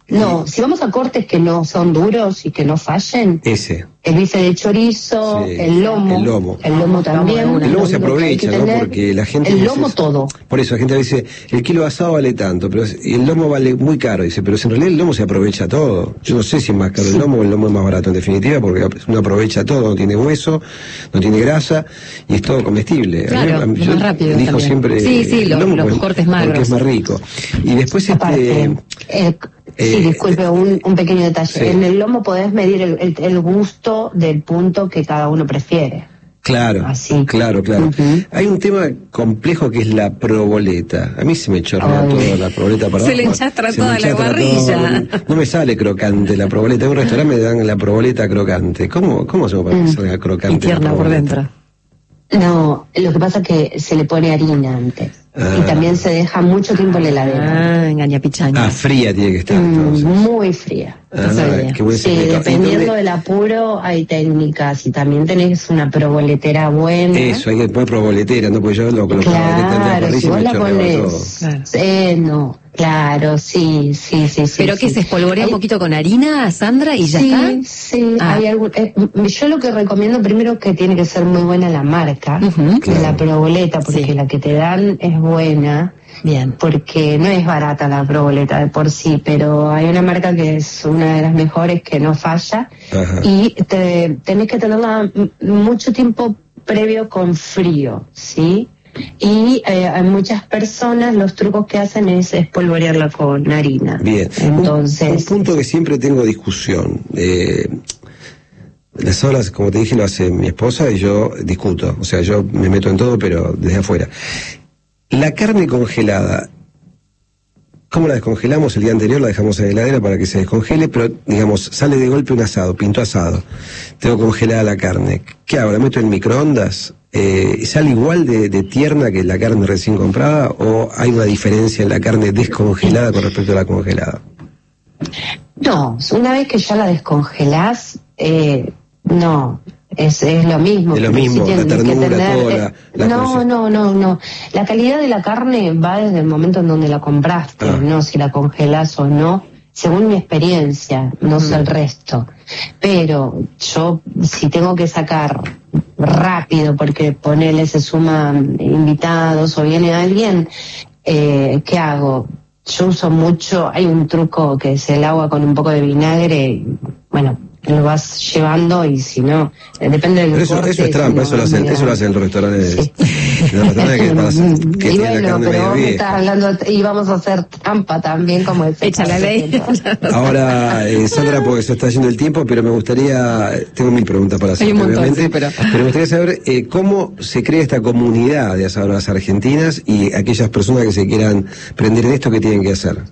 Speaker 3: No, si vamos a cortes que no son duros y que no fallen.
Speaker 1: Ese.
Speaker 3: El bife de chorizo,
Speaker 1: Sí,
Speaker 3: el lomo.
Speaker 1: el lomo.
Speaker 3: El lomo también.
Speaker 1: El lomo se aprovecha, ¿no? Porque la gente...
Speaker 3: El lomo
Speaker 1: dice,
Speaker 3: todo.
Speaker 1: Por eso la gente dice, el kilo de asado vale tanto, pero el lomo vale muy caro. Dice, pero si en realidad el lomo se aprovecha todo. Yo no sé si es más caro sí. el lomo o el lomo es más barato en definitiva, porque uno aprovecha todo, no tiene hueso, no tiene grasa y es todo comestible.
Speaker 2: Claro,
Speaker 1: a mí,
Speaker 2: es
Speaker 1: yo
Speaker 2: más rápido
Speaker 1: dijo
Speaker 2: también.
Speaker 1: siempre...
Speaker 2: Sí, sí, lo,
Speaker 1: lomo,
Speaker 2: los
Speaker 1: pues,
Speaker 2: cortes magros.
Speaker 1: Porque es más rico. Y después
Speaker 3: Aparte,
Speaker 1: este...
Speaker 3: Eh,
Speaker 1: Eh,
Speaker 3: sí, disculpe, un, un pequeño detalle.
Speaker 1: Sí.
Speaker 3: En el lomo podés medir el, el, el gusto del punto que cada uno prefiere.
Speaker 1: Claro,
Speaker 3: Así.
Speaker 1: claro, claro.
Speaker 3: Uh-huh.
Speaker 1: Hay un tema complejo que es la proboleta. A mí se me chorrea
Speaker 3: Ay.
Speaker 1: toda la proboleta para
Speaker 2: Se
Speaker 1: abajo.
Speaker 2: le enchastra
Speaker 1: Se
Speaker 2: toda
Speaker 1: me
Speaker 2: la
Speaker 1: enchastra
Speaker 2: barrilla.
Speaker 1: todo. No, no me sale crocante la proboleta. En un restaurante me dan la proboleta crocante. ¿Cómo, cómo hacemos para que
Speaker 3: Mm.
Speaker 1: salga crocante?
Speaker 2: Y tierna
Speaker 1: la
Speaker 2: por
Speaker 1: proboleta?
Speaker 2: dentro.
Speaker 3: No, lo que pasa es que se le pone harina antes.
Speaker 1: Ah.
Speaker 3: Y también se deja mucho tiempo en la heladera.
Speaker 2: Ah, engaña pichaña.
Speaker 1: Ah, fría tiene que estar.
Speaker 3: Mm,
Speaker 1: Entonces.
Speaker 3: muy fría.
Speaker 1: Ah,
Speaker 2: sabía.
Speaker 1: qué buen
Speaker 3: Sí,
Speaker 1: secreto. ¿Y
Speaker 3: dependiendo
Speaker 1: dónde-
Speaker 3: del apuro hay técnicas y también tenés una proboletera buena.
Speaker 1: Eso, hay que poner proboletera, ¿no? Porque yo lo coloco la proboleta en la
Speaker 3: Claro,
Speaker 1: parrilla
Speaker 3: si
Speaker 1: y
Speaker 3: vos
Speaker 1: me
Speaker 3: la
Speaker 1: chorreaba todo.
Speaker 3: pones...
Speaker 2: Claro.
Speaker 3: Eh, no, claro, sí, sí, sí, sí.
Speaker 2: ¿Pero
Speaker 3: sí.
Speaker 2: qué se espolvorea
Speaker 3: Hay-
Speaker 2: un poquito con harina, Sandra, y ya
Speaker 3: sí,
Speaker 2: está?
Speaker 3: Sí,
Speaker 2: Ah.
Speaker 3: hay algún, eh, yo lo que recomiendo primero que tiene que ser muy buena la marca
Speaker 2: Ujú.
Speaker 3: de
Speaker 1: Claro.
Speaker 3: la proboleta, porque
Speaker 2: Sí.
Speaker 3: la que te dan es buena,
Speaker 2: Bien.
Speaker 3: porque no es barata la proboleta de por sí, pero hay una marca que es una de las mejores que no falla
Speaker 1: Ajá.
Speaker 3: y te, tenés que tenerla m- mucho tiempo previo con frío, ¿sí? Y eh, hay muchas personas, los trucos que hacen es espolvorearla con harina.
Speaker 1: Bien.
Speaker 3: Entonces,
Speaker 1: Un, un punto que siempre tengo discusión. Eh, las horas, como te dije, lo hace mi esposa y yo discuto. O sea, yo me meto en todo, pero desde afuera. La carne congelada, ¿cómo la descongelamos? El día anterior la dejamos en la heladera para que se descongele, pero, digamos, sale de golpe un asado, pinto asado. Tengo congelada la carne. ¿Qué hago? ¿La meto en microondas? Eh, ¿Sale igual de, de tierna que la carne recién comprada o hay una diferencia en la carne descongelada con respecto a la congelada?
Speaker 3: no, una vez que ya la descongelás, eh, no, es, es lo mismo.
Speaker 1: Es lo
Speaker 3: pero sí
Speaker 1: mismo, la
Speaker 3: tienes que
Speaker 1: ternura,
Speaker 3: tener,
Speaker 1: toda
Speaker 3: eh,
Speaker 1: la- la
Speaker 3: no,
Speaker 1: cosa.
Speaker 3: no, no, no. La calidad de la carne va desde el momento en donde la compraste,
Speaker 1: Ah.
Speaker 3: no si la congelás o no, según mi experiencia, no sé el resto. Pero yo, si tengo que sacar rápido, porque ponele se suman invitados o viene alguien, eh, ¿qué hago? Yo uso mucho, hay un truco que es el agua con un poco de vinagre, y, bueno, lo vas llevando y si no, eh, depende del
Speaker 1: Pero eso,
Speaker 3: corte,
Speaker 1: eso es
Speaker 3: si
Speaker 1: trampa,
Speaker 3: no,
Speaker 1: eso lo hacen,
Speaker 3: mira.
Speaker 1: eso lo hacen en los restaurantes,
Speaker 3: Sí.
Speaker 1: en los restaurantes que, para hacer- que
Speaker 3: y
Speaker 1: tienen la
Speaker 3: bueno,
Speaker 1: carne
Speaker 3: pero
Speaker 1: medio
Speaker 3: vos me estás
Speaker 1: vieja.
Speaker 3: hablando y vamos a hacer trampa también como el
Speaker 2: Echa la ley.
Speaker 1: Ahora, eh, Sandra, porque se está yendo el tiempo, pero me gustaría, tengo mil preguntas para hacer,
Speaker 2: Hay un montón,
Speaker 1: obviamente,
Speaker 2: sí, pero-
Speaker 1: me gustaría saber eh, cómo se crea esta comunidad de asadoras argentinas y aquellas personas que se quieran prender en esto, ¿qué tienen que hacer?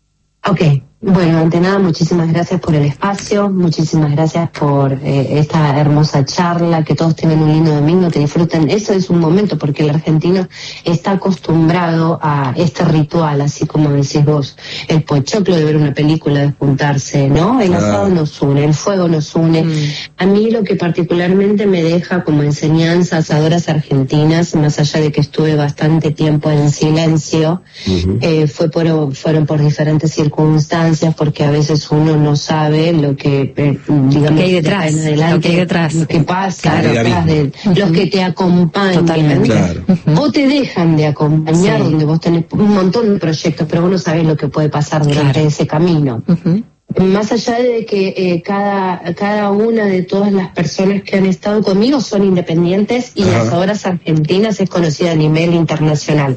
Speaker 3: Ok, bueno, ante nada, muchísimas gracias por el espacio, muchísimas gracias por eh, esta hermosa charla, que todos tengan un lindo domingo, que disfruten. Eso es un momento, porque el argentino está acostumbrado a este ritual, así como decís vos, el pochoclo de ver una película, de juntarse, ¿no? El
Speaker 1: Ah.
Speaker 3: asado nos une, el fuego nos une.
Speaker 2: Mm.
Speaker 3: A mí lo que particularmente me deja como enseñanza asadoras argentinas, más allá de que estuve bastante tiempo en silencio,
Speaker 1: Ujú.
Speaker 3: eh, fue por, fueron por diferentes circunstancias, porque a veces uno no sabe lo que, eh, digamos,
Speaker 2: Lo que hay detrás,
Speaker 3: en adelante,
Speaker 2: lo que hay detrás.
Speaker 3: lo que pasa
Speaker 1: Claro.
Speaker 3: detrás de los que te acompañan.
Speaker 2: Totalmente.
Speaker 1: Claro.
Speaker 3: O te dejan de acompañar,
Speaker 2: Sí.
Speaker 3: donde vos tenés un montón de proyectos, pero vos no sabés lo que puede pasar durante
Speaker 2: Claro.
Speaker 3: ese camino.
Speaker 2: Ujú.
Speaker 3: Más allá de que eh, cada, cada una de todas las personas que han estado conmigo son independientes y
Speaker 1: Ajá.
Speaker 3: Asadoras Argentinas es conocida a nivel internacional.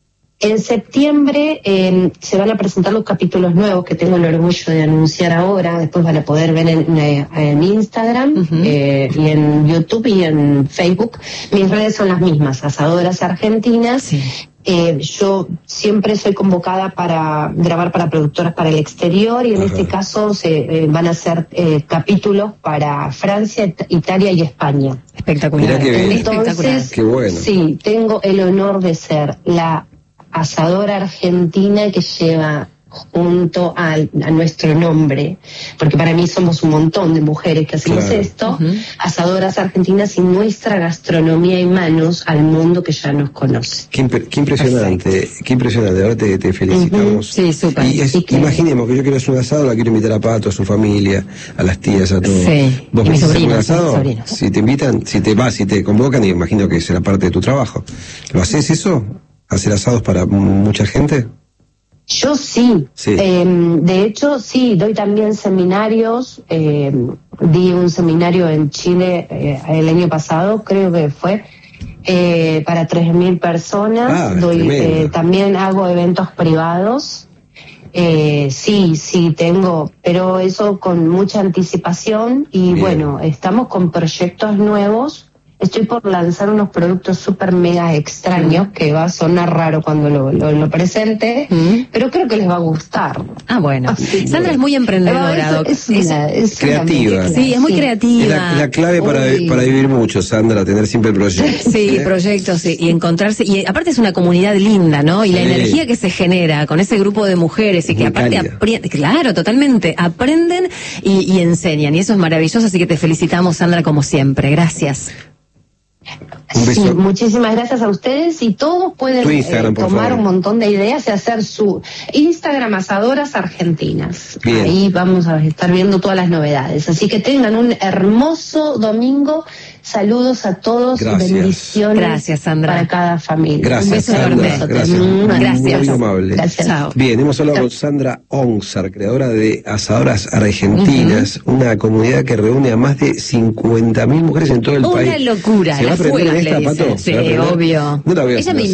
Speaker 3: En septiembre eh, se van a presentar los capítulos nuevos que tengo el orgullo de anunciar ahora. Después van a poder ver en, eh, en Instagram
Speaker 2: Ujú.
Speaker 3: eh, y en YouTube y en Facebook. Mis redes son las mismas, Asadoras Argentinas.
Speaker 2: Sí.
Speaker 3: Eh, yo siempre soy convocada para grabar para productoras para el exterior y en
Speaker 1: Ajá.
Speaker 3: este caso se eh, van a ser eh, capítulos para Francia, It- Italia y España.
Speaker 2: Espectacular.
Speaker 1: Mirá qué bien.
Speaker 2: Espectacular.
Speaker 3: Entonces,
Speaker 1: Qué bueno.
Speaker 3: sí, tengo el honor de ser la asadora argentina que lleva junto a, a nuestro nombre, porque para mí somos un montón de mujeres que hacemos
Speaker 1: claro.
Speaker 3: esto,
Speaker 2: Uh-huh.
Speaker 3: Asadoras Argentinas, y nuestra gastronomía y manos al mundo que ya nos conoce.
Speaker 1: Qué, imp- qué impresionante, Perfecto. qué impresionante. Ahora te, te felicitamos.
Speaker 2: Uh-huh. Sí, súper.
Speaker 1: Y es,
Speaker 3: Sí, claro.
Speaker 1: Imaginemos que yo quiero hacer un asado, la quiero invitar a Pato, a su familia, a las tías, a todos.
Speaker 2: Sí.
Speaker 1: ¿Vos
Speaker 2: Y mis
Speaker 1: querés hacer un
Speaker 2: sobrinos,
Speaker 1: asado?
Speaker 2: mis sobrinos.
Speaker 1: Si te invitan, si te vas, si te convocan, y imagino que será parte de tu trabajo. ¿Lo haces eso? ¿Hacer asados para mucha gente?
Speaker 3: Yo sí,
Speaker 1: Sí.
Speaker 3: Eh, de hecho sí, doy también seminarios, eh, di un seminario en Chile eh, el año pasado, creo que fue, eh, para tres mil personas,
Speaker 1: Ah,
Speaker 3: doy,
Speaker 1: tremendo.
Speaker 3: eh, también hago eventos privados, eh, sí, sí tengo, pero eso con mucha anticipación y
Speaker 1: Bien.
Speaker 3: bueno, estamos con proyectos nuevos. Estoy por lanzar unos productos súper mega extraños,
Speaker 2: Mm.
Speaker 3: que va a sonar raro cuando lo, lo, lo presente,
Speaker 2: Mm.
Speaker 3: pero creo que les va a gustar.
Speaker 2: Ah, bueno.
Speaker 3: Así,
Speaker 2: Sandra es muy emprendedora.
Speaker 3: Pero
Speaker 2: doc.
Speaker 3: Es, es una, es
Speaker 1: Creativa.
Speaker 3: una-
Speaker 2: Sí, es muy
Speaker 3: sí.
Speaker 2: creativa.
Speaker 1: Es la, la clave para,
Speaker 3: Uy.
Speaker 1: para vivir mucho, Sandra, tener siempre proyectos.
Speaker 2: Sí,
Speaker 1: ¿Eh?
Speaker 2: proyectos sí, y encontrarse, y aparte es una comunidad linda, ¿no? Y la
Speaker 1: Sí.
Speaker 2: energía que se genera con ese grupo de mujeres y que
Speaker 1: Muy
Speaker 2: aparte
Speaker 1: cálida.
Speaker 2: aprenden, claro, totalmente, aprenden y, y enseñan, y eso es maravilloso, así que te felicitamos, Sandra, como siempre. Gracias.
Speaker 1: Un beso.
Speaker 3: Sí, muchísimas gracias a ustedes, y todos pueden
Speaker 1: Tu Instagram,
Speaker 3: eh,
Speaker 1: por
Speaker 3: tomar
Speaker 1: favor.
Speaker 3: un montón de ideas y hacer su Instagram, Asadoras Argentinas.
Speaker 1: Bien.
Speaker 3: Ahí vamos a estar viendo todas las novedades. Así que tengan un hermoso domingo. Saludos a todos.
Speaker 1: Gracias.
Speaker 3: Y bendiciones.
Speaker 2: Gracias, Sandra.
Speaker 3: Para cada familia.
Speaker 1: Gracias,
Speaker 3: Un beso
Speaker 1: Sandra.
Speaker 3: enorme.
Speaker 1: Gracias.
Speaker 3: Mm,
Speaker 2: Gracias.
Speaker 1: Muy amable.
Speaker 3: Gracias.
Speaker 2: Chao.
Speaker 1: Bien, hemos hablado con Sandra Onsar, creadora de Asadoras Argentinas, uh-huh. una comunidad que reúne a más de cincuenta mil mujeres en todo el
Speaker 2: Una
Speaker 1: país.
Speaker 2: locura,
Speaker 1: ¿Se va a
Speaker 2: las
Speaker 1: aprender
Speaker 2: fuegas,
Speaker 1: esta,
Speaker 2: le
Speaker 1: Pato?
Speaker 2: dicen.
Speaker 1: ¿Se va a
Speaker 2: Sí,
Speaker 1: aprender?
Speaker 2: obvio.
Speaker 1: No la veo
Speaker 2: Ella
Speaker 1: haciendo
Speaker 2: me